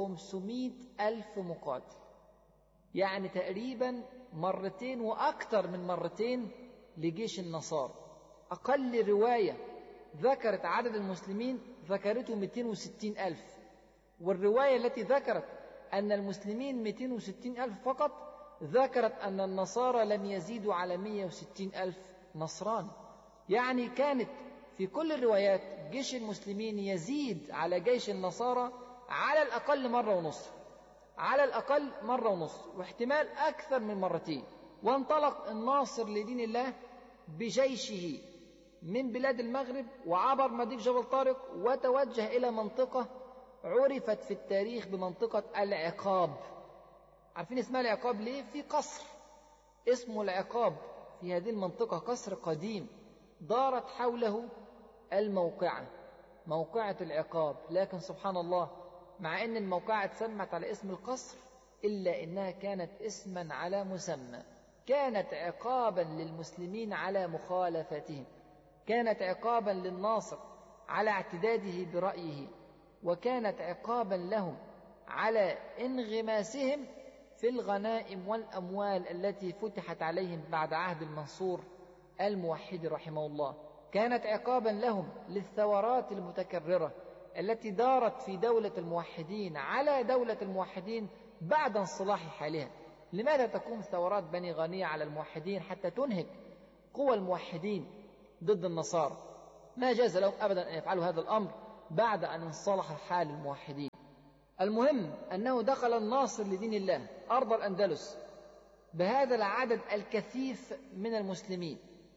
ل500,000 مقاتل، يعني تقريبا مرتين وأكثر من مرتين لجيش النصارى. أقل رواية ذكرت عدد المسلمين ذكرته 260,000، والرواية التي ذكرت أن المسلمين 260,000 فقط ذكرت أن النصارى لم يزيدوا على 160,000 نصراني. يعني كانت في كل الروايات جيش المسلمين يزيد على جيش النصارى على الأقل مرة ونصف، على الأقل مرة ونصف، واحتمال أكثر من مرتين. وانطلق الناصر لدين الله بجيشه من بلاد المغرب وعبر مضيق جبل طارق وتوجه إلى منطقة عرفت في التاريخ بمنطقة العقاب. عارفين اسمها العقاب ليه؟ في قصر اسمه العقاب في هذه المنطقة، قصر قديم دارت حوله الموقعة، موقعة العقاب. لكن سبحان الله، مع أن الموقعة اتسمت على اسم القصر إلا أنها كانت اسما على مسمى، كانت عقابا للمسلمين على مخالفتهم، كانت عقابا للناصر على اعتداده برأيه، وكانت عقابا لهم على انغماسهم في الغنائم والأموال التي فتحت عليهم بعد عهد المنصور الموحد رحمه الله. كانت عقابا لهم للثورات المتكررة التي دارت في دولة الموحدين على دولة الموحدين بعد انصلاح حالها. لماذا تقوم ثورات بني غانية على الموحدين حتى تنهك قوى الموحدين ضد النصارى؟ ما جاز لهم أبدا أن يفعلوا هذا الأمر بعد أن انصلح حال الموحدين. المهم أنه دخل الناصر لدين الله أرض الأندلس بهذا العدد الكثيف من المسلمين،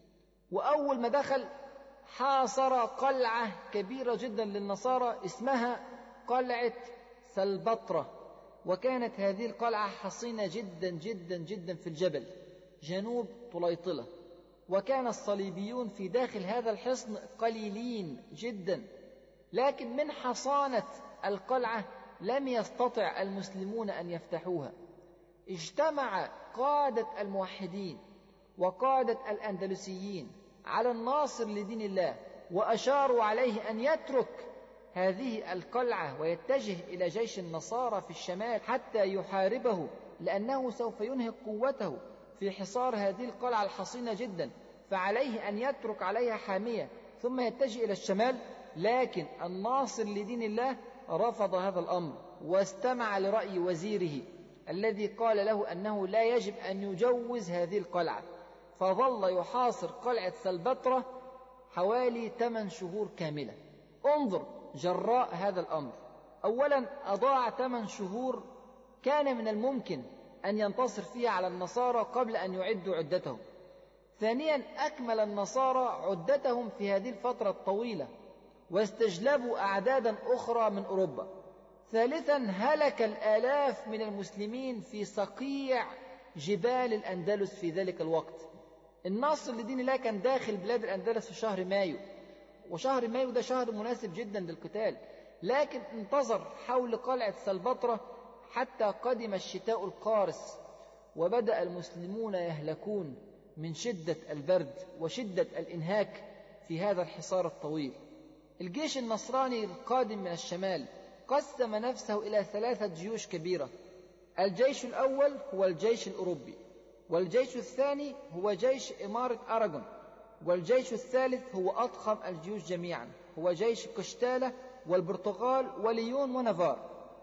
وأول ما دخل حاصر قلعة كبيرة جدا للنصارى اسمها قلعة سلبطرة، وكانت هذه القلعة حصينة جدا جدا جدا في الجبل جنوب طليطلة، وكان الصليبيون في داخل هذا الحصن قليلين جدا، لكن من حصانة القلعة لم يستطع المسلمون أن يفتحوها. اجتمع قادة الموحدين وقادة الأندلسيين على الناصر لدين الله وأشاروا عليه أن يترك هذه القلعة ويتجه إلى جيش النصارى في الشمال حتى يحاربه، لأنه سوف ينهك قوته في حصار هذه القلعة الحصينة جدا، فعليه أن يترك عليها حامية ثم يتجه إلى الشمال. لكن الناصر لدين الله رفض هذا الأمر واستمع لرأي وزيره الذي قال له أنه لا يجب أن يجوز هذه القلعة، فظل يحاصر قلعة سلبطرة حوالي 8 شهور كاملة. انظر جراء هذا الأمر، أولا أضاع 8 شهور كان من الممكن أن ينتصر فيها على النصارى قبل أن يعدوا عدتهم. ثانيا أكمل النصارى عدتهم في هذه الفترة الطويلة واستجلبوا أعدادا أخرى من أوروبا. ثالثا هلك الآلاف من المسلمين في صقيع جبال الأندلس في ذلك الوقت. الناصر لدين الله كان داخل بلاد الأندلس في شهر مايو، وشهر مايو ده شهر مناسب جدا للقتال، لكن انتظر حول قلعة سلبطرة حتى قدم الشتاء القارس، وبدأ المسلمون يهلكون من شدة البرد وشدة الإنهاك في هذا الحصار الطويل. الجيش النصراني القادم من الشمال قسم نفسه إلى 3 جيوش كبيرة. الجيش الأول هو الجيش الأوروبي، والجيش الثاني هو جيش إمارة أراغون، والجيش الثالث هو أضخم الجيوش جميعا هو جيش قشتالة والبرتغال وليون ونافار.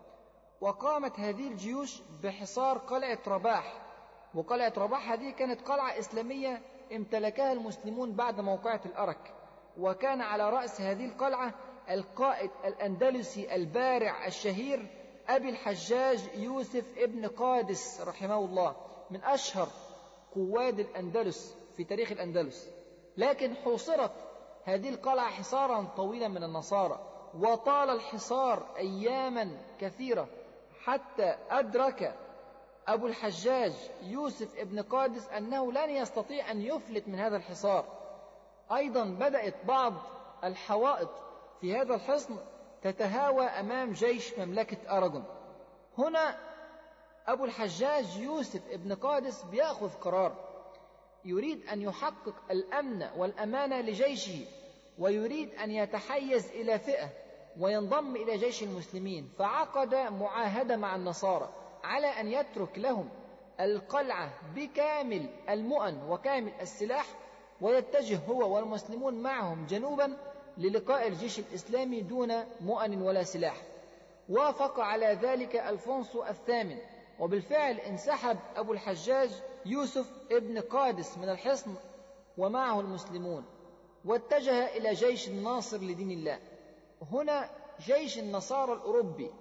وقامت هذه الجيوش بحصار قلعة رباح، وقلعة رباح هذه كانت قلعة إسلامية امتلكها المسلمون بعد موقعة الأرك، وكان على رأس هذه القلعة القائد الأندلسي البارع الشهير أبي الحجاج يوسف ابن قادس رحمه الله، من أشهر قواد الأندلس في تاريخ الأندلس. لكن حوصرت هذه القلعة حصارا طويلا من النصارى، وطال الحصار أياما كثيرة حتى أدرك أبو الحجاج يوسف ابن قادس أنه لن يستطيع أن يفلت من هذا الحصار. أيضا بدأت بعض الحوائط في هذا الحصن تتهاوى أمام جيش مملكة أراغون. هنا أبو الحجاج يوسف ابن قادس بيأخذ قرار، يريد أن يحقق الأمن والأمانة لجيشه، ويريد أن يتحيز إلى فئة وينضم إلى جيش المسلمين، فعقد معاهدة مع النصارى على أن يترك لهم القلعة بكامل المؤن وكامل السلاح، ويتجه هو والمسلمون معهم جنوبا للقاء الجيش الإسلامي دون مؤن ولا سلاح. وافق على ذلك ألفونسو الثامن، وبالفعل انسحب أبو الحجاج يوسف ابن قادس من الحصن ومعه المسلمون، واتجه إلى جيش الناصر لدين الله. هنا جيش النصارى الأوروبي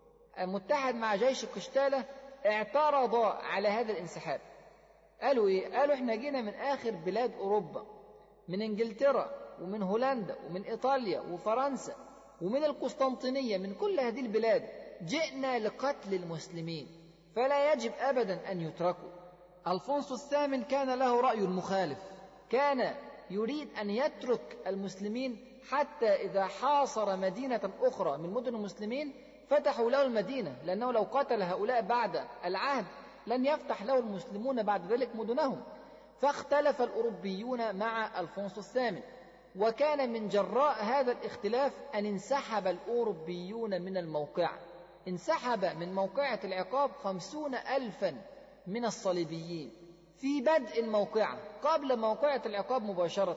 متحد مع جيش قشتالة اعترض على هذا الانسحاب. قالوا إيه؟ قالوا إحنا جينا من آخر بلاد أوروبا، من إنجلترا ومن هولندا ومن إيطاليا وفرنسا ومن القسطنطينية، من كل هذه البلاد جئنا لقتل المسلمين، فلا يجب أبدا أن يتركوا. ألفونسو الثامن كان له رأي مخالف، كان يريد أن يترك المسلمين حتى إذا حاصر مدينة أخرى من مدن المسلمين فتحوا له المدينة، لأنه لو قتل هؤلاء بعد العهد لن يفتح له المسلمون بعد ذلك مدنهم. فاختلف الأوروبيون مع ألفونسو الثامن، وكان من جراء هذا الاختلاف أن انسحب الأوروبيون من الموقع. انسحب من موقعة العقاب 50,000 من الصليبيين في بدء الموقعة، قبل موقعة العقاب مباشرة.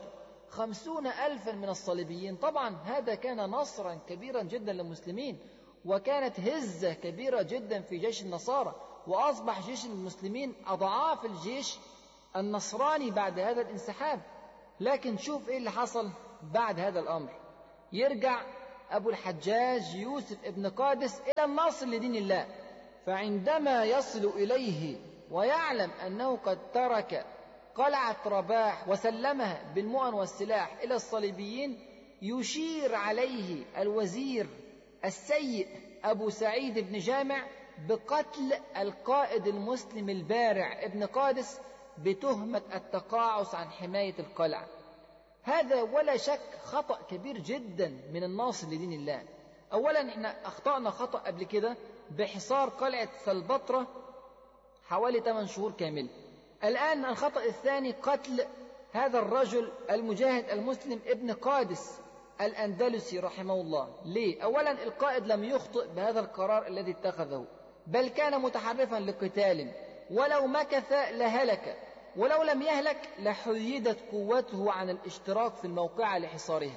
50,000 من الصليبيين. طبعا هذا كان نصرا كبيرا جدا للمسلمين، وكانت هزة كبيرة جدا في جيش النصارى، وأصبح جيش المسلمين أضعاف الجيش النصراني بعد هذا الانسحاب. لكن شوف إيه اللي حصل بعد هذا الأمر. يرجع أبو الحجاج يوسف ابن قادس إلى الناصر لدين الله، فعندما يصل إليه ويعلم أنه قد ترك قلعة رباح وسلمها بالمؤن والسلاح إلى الصليبيين، يشير عليه الوزير السيء أبو سعيد بن جامع بقتل القائد المسلم البارع ابن قادس بتهمة التقاعس عن حماية القلعة. هذا ولا شك خطأ كبير جدا من الناصر لدين الله. أولا احنا أخطأنا خطأ قبل كده بحصار قلعة سلبطرة حوالي 8 شهور كامل. الآن الخطأ الثاني قتل هذا الرجل المجاهد المسلم ابن قادس الأندلسي رحمه الله. ليه؟ أولا القائد لم يخطئ بهذا القرار الذي اتخذه، بل كان متحرفا لقتال، ولو مكث لهلك، ولو لم يهلك لحيدت قوته عن الاشتراك في الموقعة لحصارها.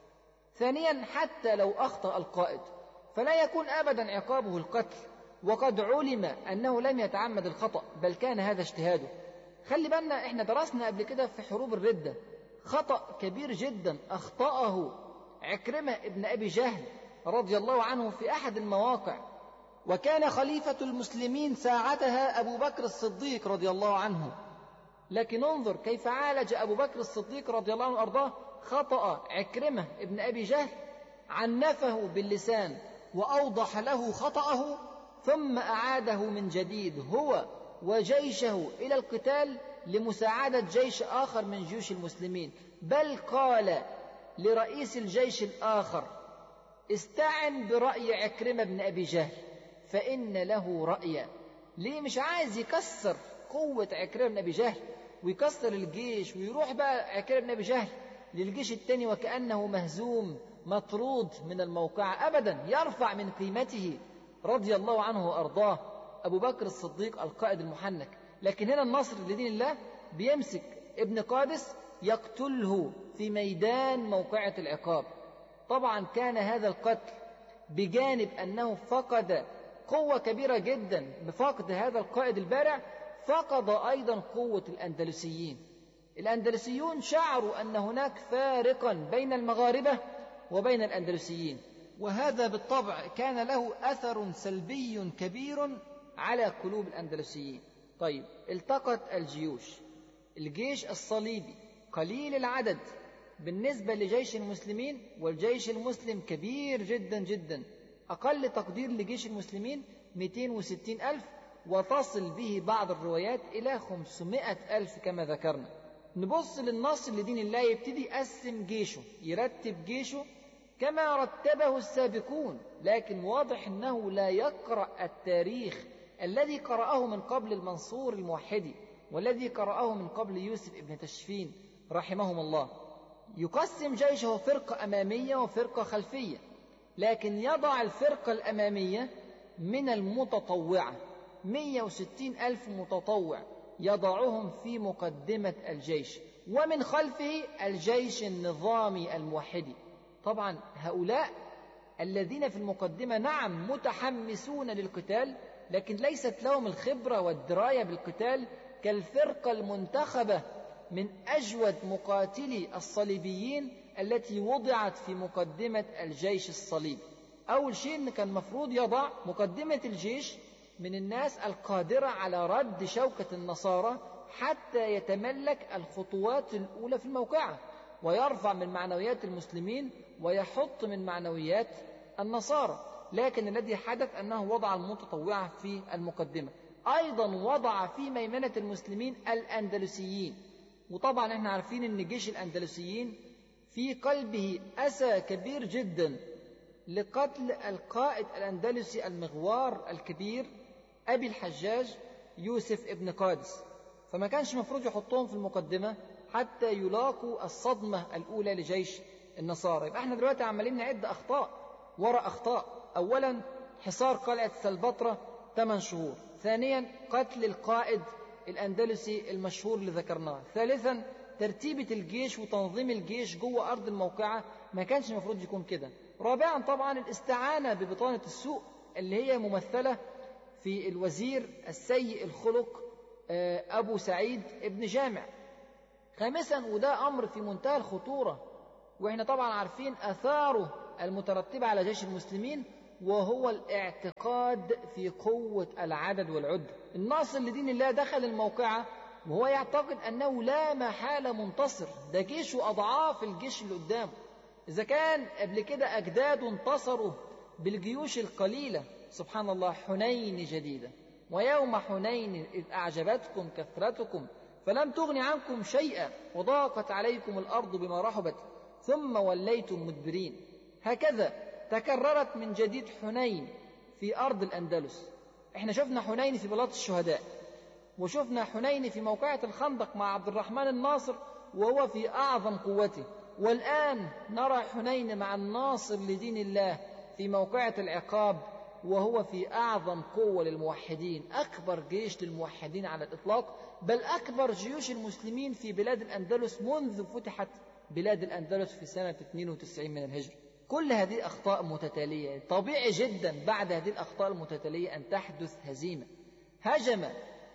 ثانيا حتى لو أخطأ القائد فلا يكون أبدا عقابه القتل، وقد علم أنه لم يتعمد الخطأ بل كان هذا اجتهاده. خلي بالنا احنا درسنا قبل كده في حروب الردة خطأ كبير جدا أخطأه عكرمة ابن أبي جهل رضي الله عنه في أحد المواقع، وكان خليفة المسلمين ساعتها أبو بكر الصديق رضي الله عنه. لكن انظر كيف عالج أبو بكر الصديق رضي الله عنه وأرضاه خطأ عكرمة ابن أبي جهل، عنفه باللسان وأوضح له خطأه، ثم أعاده من جديد هو وجيشه إلى القتال لمساعدة جيش آخر من جيوش المسلمين. بل قال لرئيس الجيش الآخر استعن برأي عكرمة بن أبي جهل فإن له رأيا. ليه مش عايز يكسر قوة عكرمة بن أبي جهل ويكسر الجيش ويروح بقى عكرمة بن أبي جهل للجيش الثاني وكأنه مهزوم مطرود من الموقع؟ أبدا، يرفع من قيمته رضي الله عنه وأرضاه أبو بكر الصديق القائد المحنك. لكن هنا النصر لدين الله بيمسك ابن قادس يقتله في ميدان موقعة العقاب. طبعا كان هذا القتل بجانب أنه فقد قوة كبيرة جدا بفقد هذا القائد البارع، فقد أيضا قوة الأندلسيين. الأندلسيون شعروا أن هناك فارقا بين المغاربة وبين الأندلسيين، وهذا بالطبع كان له أثر سلبي كبير على قلوب الأندلسيين. طيب التقت الجيوش، الجيش الصليبي قليل العدد بالنسبة لجيش المسلمين، والجيش المسلم كبير جدا جدا. أقل تقدير لجيش المسلمين 260 ألف، وتصل به بعض الروايات إلى 500 ألف كما ذكرنا. نبص للنصر لدين الله، يبتدي يقسم جيشه، يرتب جيشه كما رتبه السابقون، لكن واضح أنه لا يقرأ التاريخ الذي قرأه من قبل المنصور الموحدي والذي قرأه من قبل يوسف ابن تشفين رحمهم الله. يقسم جيشه فرقة أمامية وفرقة خلفية، لكن يضع الفرقة الأمامية من المتطوعة 160 ألف متطوع يضعهم في مقدمة الجيش، ومن خلفه الجيش النظامي الموحدي. طبعا هؤلاء الذين في المقدمة نعم متحمسون للقتال، لكن ليست لهم الخبرة والدراية بالقتال كالفرقة المنتخبة من أجود مقاتلي الصليبيين التي وضعت في مقدمة الجيش الصليبي. أول شيء إن كان مفروض يضع مقدمة الجيش من الناس القادرة على رد شوكة النصارى حتى يتملك الخطوات الأولى في الموقعة، ويرفع من معنويات المسلمين ويحط من معنويات النصارى. لكن الذي حدث أنه وضع المتطوعة في المقدمة، أيضا وضع في ميمنة المسلمين الأندلسيين. وطبعا احنا عارفين أن جيش الأندلسيين في قلبه أسى كبير جدا لقتل القائد الأندلسي المغوار الكبير أبي الحجاج يوسف ابن قادس، فما كانش مفروض يحطهم في المقدمة حتى يلاقوا الصدمة الأولى لجيش النصارى. يبقى احنا دلوقتي عمالين نعد أخطاء وراء أخطاء. أولا حصار قلعة سلبطرة 8 شهور، ثانيا قتل القائد الأندلسي المشهور اللي ذكرناه، ثالثا ترتيبة الجيش وتنظيم الجيش جوه أرض الموقعة ما كانش المفروض يكون كده، رابعا طبعا الاستعانة ببطانة السوء اللي هي ممثلة في الوزير السيء الخلق أبو سعيد ابن جامع. خامسا، وده أمر في منتهى الخطورة وإحنا طبعا عارفين أثاره المترتبة على جيش المسلمين، وهو الاعتقاد في قوة العدد والعدة. الناصر لدين الله دخل الموقعة وهو يعتقد أنه لا محالة منتصر، ده جيشه أضعاف الجيش اللي قدامه. إذا كان قبل كده أجداده انتصروا بالجيوش القليلة، سبحان الله، حنين جديدة، ويوم حنين إذ أعجبتكم كثرتكم فلم تغن عنكم شيئا وضاقت عليكم الأرض بما رحبت ثم وليتم مدبرين. هكذا تكررت من جديد حنين في أرض الأندلس. احنا شفنا حنين في بلاط الشهداء، وشفنا حنين في موقعة الخندق مع عبد الرحمن الناصر وهو في أعظم قوته، والآن نرى حنين مع الناصر لدين الله في موقعة العقاب وهو في أعظم قوة للموحدين، أكبر جيش للموحدين على الإطلاق، بل أكبر جيوش المسلمين في بلاد الأندلس منذ فتحت بلاد الأندلس في سنة 92 من الهجرة. كل هذه أخطاء متتالية، طبيعي جدا بعد هذه الأخطاء المتتالية أن تحدث هزيمة. هجم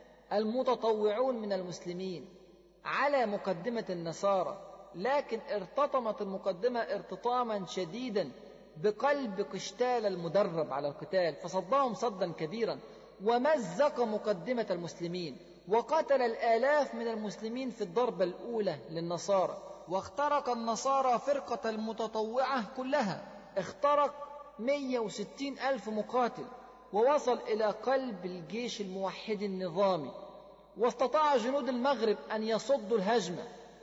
المتطوعون من المسلمين على مقدمة النصارى، لكن ارتطمت المقدمة ارتطاما شديدا بقلب قشتال المدرب على القتال، فصدهم صدا كبيرا ومزق مقدمة المسلمين، وقتل الآلاف من المسلمين في الضربة الأولى للنصارى، واخترق النصارى فرقة المتطوعة كلها، اخترق 160 ألف مقاتل، ووصل إلى قلب الجيش الموحد النظامي، واستطاع جنود المغرب أن يصدوا الهجمة.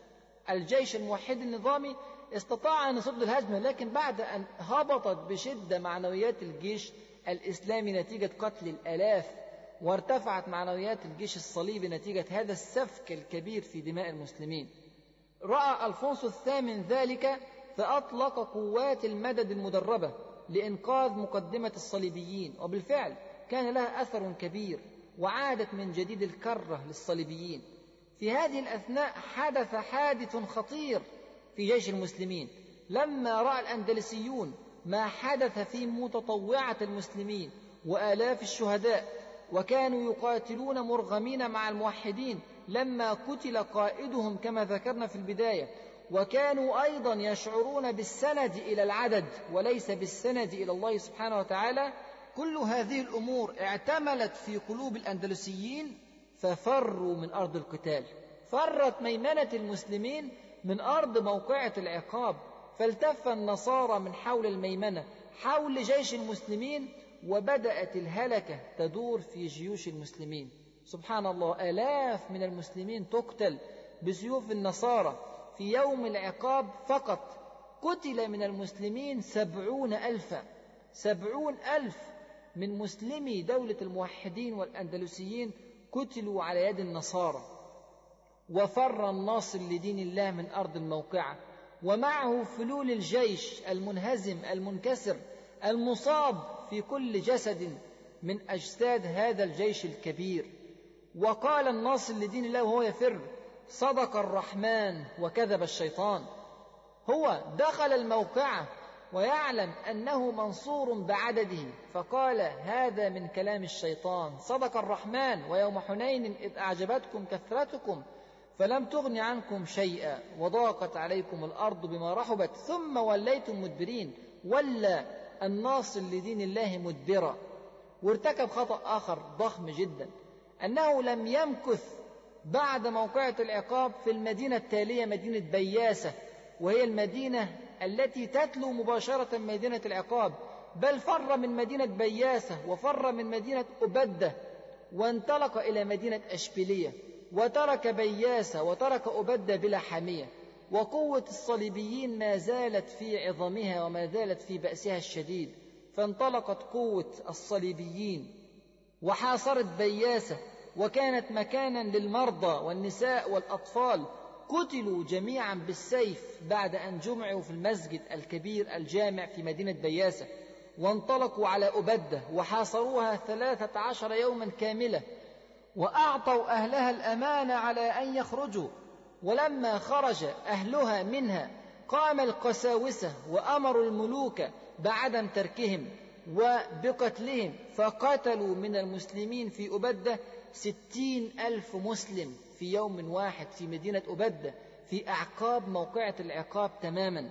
الجيش الموحد النظامي استطاع أن يصد الهجمة، لكن بعد أن هبطت بشدة معنويات الجيش الإسلامي نتيجة قتل الآلاف، وارتفعت معنويات الجيش الصليبي نتيجة هذا السفك الكبير في دماء المسلمين، رأى ألفونسو الثامن ذلك فأطلق قوات المدد المدربة لإنقاذ مقدمة الصليبيين، وبالفعل كان لها أثر كبير، وعادت من جديد الكرة للصليبيين. في هذه الأثناء حدث حادث خطير في جيش المسلمين، لما رأى الأندلسيون ما حدث في متطوعة المسلمين وآلاف الشهداء، وكانوا يقاتلون مرغمين مع الموحدين لما قتل قائدهم كما ذكرنا في البداية، وكانوا أيضا يشعرون بالسند إلى العدد وليس بالسند إلى الله سبحانه وتعالى. كل هذه الأمور اعتملت في قلوب الأندلسيين ففروا من أرض القتال. فرت ميمنة المسلمين من أرض موقعة العقاب، فالتف النصارى من حول الميمنة حول جيش المسلمين، وبدأت الهلكة تدور في جيوش المسلمين. سبحان الله، آلاف من المسلمين تقتل بسيوف النصارى. في يوم العقاب فقط قتل من المسلمين 70,000 من مسلمي دولة الموحدين والأندلسيين قتلوا على يد النصارى. وفر الناصر لدين الله من أرض الموقعة، ومعه فلول الجيش المنهزم المنكسر المصاب في كل جسد من أجساد هذا الجيش الكبير. وقال الناصر لدين الله وهو يفر: صدق الرحمن وكذب الشيطان. هو دخل الموقعة ويعلم أنه منصور بعدده، فقال: هذا من كلام الشيطان، صدق الرحمن، ويوم حنين إذ أعجبتكم كثرتكم فلم تغن عنكم شيئا وضاقت عليكم الأرض بما رحبت ثم وليتم مدبرين. ولى الناصر لدين الله مدبرا. وارتكب خطأ آخر ضخم جدا، أنه لم يمكث بعد موقعة العقاب في المدينة التالية، مدينة بياسة، وهي المدينة التي تتلو مباشرة مدينة العقاب، بل فر من مدينة بياسة وفر من مدينة أبدة وانطلق إلى مدينة أشبيلية، وترك بياسة وترك أبدة بلا حامية. وقوة الصليبيين ما زالت في عظمها وما زالت في بأسها الشديد، فانطلقت قوة الصليبيين وحاصرت بياسة، وكانت مكانا للمرضى والنساء والأطفال، قتلوا جميعا بالسيف بعد أن جمعوا في المسجد الكبير الجامع في مدينة بياسة. وانطلقوا على أبدة وحاصروها 13 يوما كاملة، وأعطوا أهلها الأمان على أن يخرجوا. ولما خرج أهلها منها قام القساوسة وأمروا الملوك بعدم تركهم، وبقتلهم، فقتلوا من المسلمين في أبدة 60,000 مسلم في يوم واحد في مدينة أبدة في أعقاب موقعة العقاب تماما.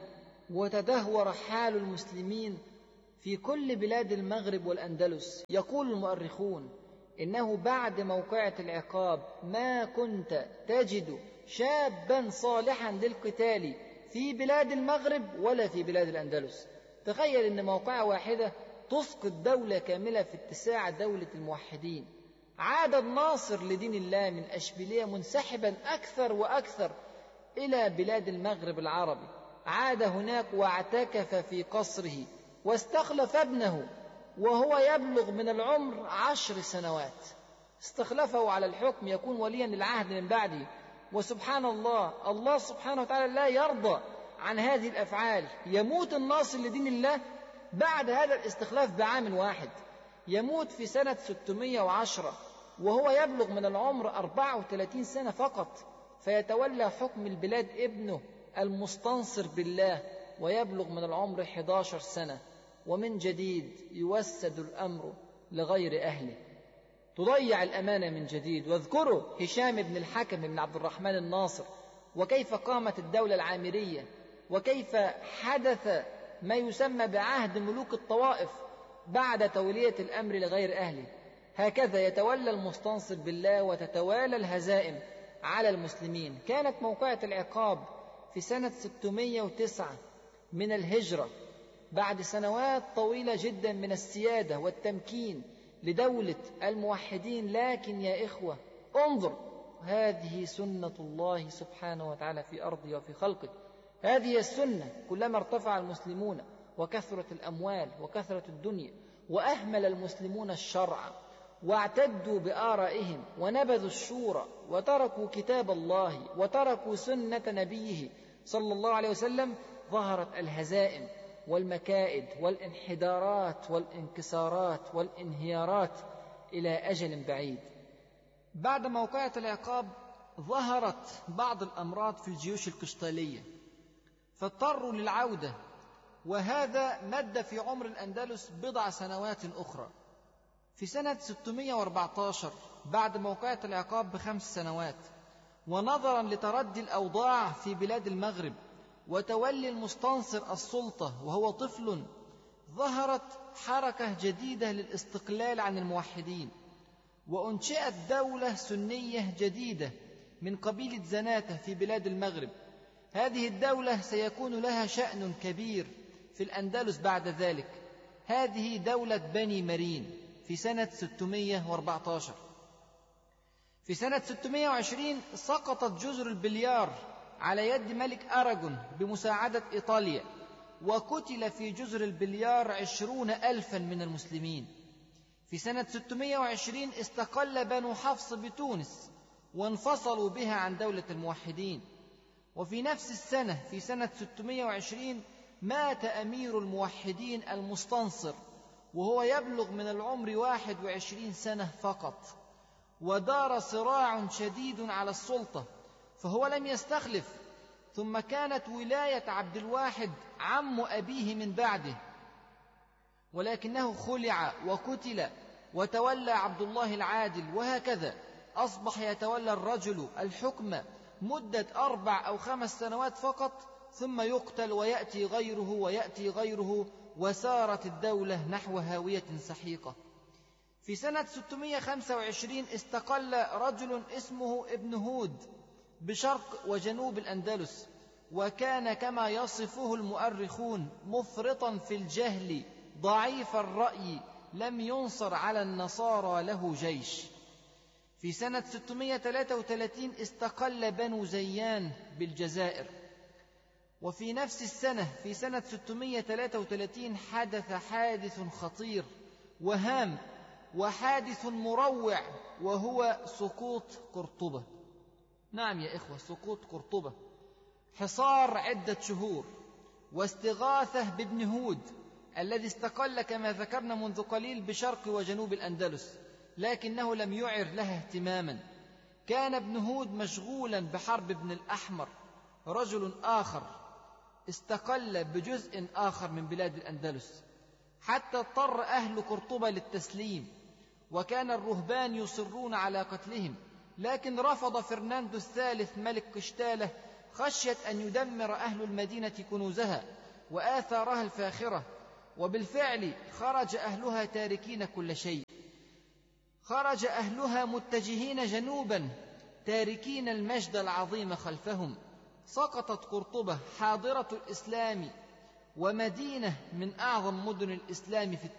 وتدهور حال المسلمين في كل بلاد المغرب والأندلس. يقول المؤرخون إنه بعد موقعة العقاب ما كنت تجد شابا صالحا للقتال في بلاد المغرب ولا في بلاد الأندلس. تخيل إن موقعة واحدة تسقط دولة كاملة في اتساع دولة الموحدين. عاد الناصر لدين الله من أشبيلية منسحبا أكثر وأكثر إلى بلاد المغرب العربي، عاد هناك واعتكف في قصره واستخلف ابنه وهو يبلغ من العمر 10 سنوات، استخلفه على الحكم يكون وليا للعهد من بعده. وسبحان الله، الله سبحانه وتعالى لا يرضى عن هذه الأفعال. يموت الناصر لدين الله بعد هذا الاستخلاف بعام واحد، يموت في سنة 610 وهو يبلغ من العمر 34 سنة فقط، فيتولى حكم البلاد ابنه المستنصر بالله ويبلغ من العمر 11 سنة، ومن جديد يوسد الأمر لغير أهله، تضيع الأمانة من جديد. واذكروا هشام بن الحكم بن عبد الرحمن الناصر، وكيف قامت الدولة العامرية، وكيف حدث ما يسمى بعهد ملوك الطوائف بعد تولية الأمر لغير أهله. هكذا يتولى المستنصر بالله وتتوالى الهزائم على المسلمين. كانت موقعة العقاب في سنة 609 من الهجرة، بعد سنوات طويلة جدا من السيادة والتمكين لدولة الموحدين. لكن يا إخوة انظر، هذه سنة الله سبحانه وتعالى في أرضه وفي خلقه. هذه السنة، كلما ارتفع المسلمون وكثرت الأموال وكثرت الدنيا وأهمل المسلمون الشرع واعتدوا بآرائهم ونبذوا الشورى وتركوا كتاب الله وتركوا سنة نبيه صلى الله عليه وسلم، ظهرت الهزائم والمكائد والانحدارات والانكسارات والانهيارات إلى أجل بعيد. بعد موقعة العقاب ظهرت بعض الأمراض في الجيوش القشطالية فاضطروا للعودة، وهذا مد في عمر الأندلس بضع سنوات أخرى. في سنة 614 بعد موقعة العقاب ب5 سنوات، ونظرا لتردي الأوضاع في بلاد المغرب وتولي المستنصر السلطة وهو طفل، ظهرت حركة جديدة للاستقلال عن الموحدين، وأنشئت دولة سنية جديدة من قبيلة زناتة في بلاد المغرب. هذه الدولة سيكون لها شأن كبير في الأندلس بعد ذلك. هذه دولة بني مرين في سنة 614. في سنة 620 سقطت جزر البليار على يد ملك أراغون بمساعدة إيطاليا، وقتل في جزر البليار 20,000 من المسلمين. في سنة 620 استقل بنو حفص بتونس وانفصلوا بها عن دولة الموحدين. وفي نفس السنة في سنة 620 مات أمير الموحدين المستنصر وهو يبلغ من العمر 21 سنة فقط، ودار صراع شديد على السلطة فهو لم يستخلف. ثم كانت ولاية عبد الواحد عم أبيه من بعده، ولكنه خلع وقتل وتولى عبد الله العادل، وهكذا أصبح يتولى الرجل الحكم مدة 4 أو 5 سنوات فقط، ثم يقتل ويأتي غيره ويأتي غيره، وسارت الدولة نحو هاوية سحيقة. في سنة 625 استقل رجل اسمه ابن هود بشرق وجنوب الأندلس، وكان كما يصفه المؤرخون مفرطا في الجهل ضعيف الرأي، لم ينصر على النصارى له جيش. في سنة 633 استقل بنو زيان بالجزائر. وفي نفس السنة في سنة 633 حدث حادث خطير وهام وحادث مروع، وهو سقوط قرطبة. نعم يا إخوة، سقوط قرطبة، حصار عدة شهور، واستغاثة بابن هود الذي استقل كما ذكرنا منذ قليل بشرق وجنوب الأندلس، لكنه لم يعر لها اهتماما. كان ابن هود مشغولا بحرب ابن الأحمر، رجل آخر استقل بجزء آخر من بلاد الأندلس. حتى اضطر أهل قرطبة للتسليم، وكان الرهبان يصرون على قتلهم، لكن رفض فرناندو الثالث ملك قشتالة خشية أن يدمر أهل المدينة كنوزها وآثارها الفاخرة. وبالفعل خرج أهلها تاركين كل شيء، خرج أهلها متجهين جنوبا تاركين المجد العظيم خلفهم. سقطت قرطبة حاضرة الإسلام ومدينة من أعظم مدن الإسلام في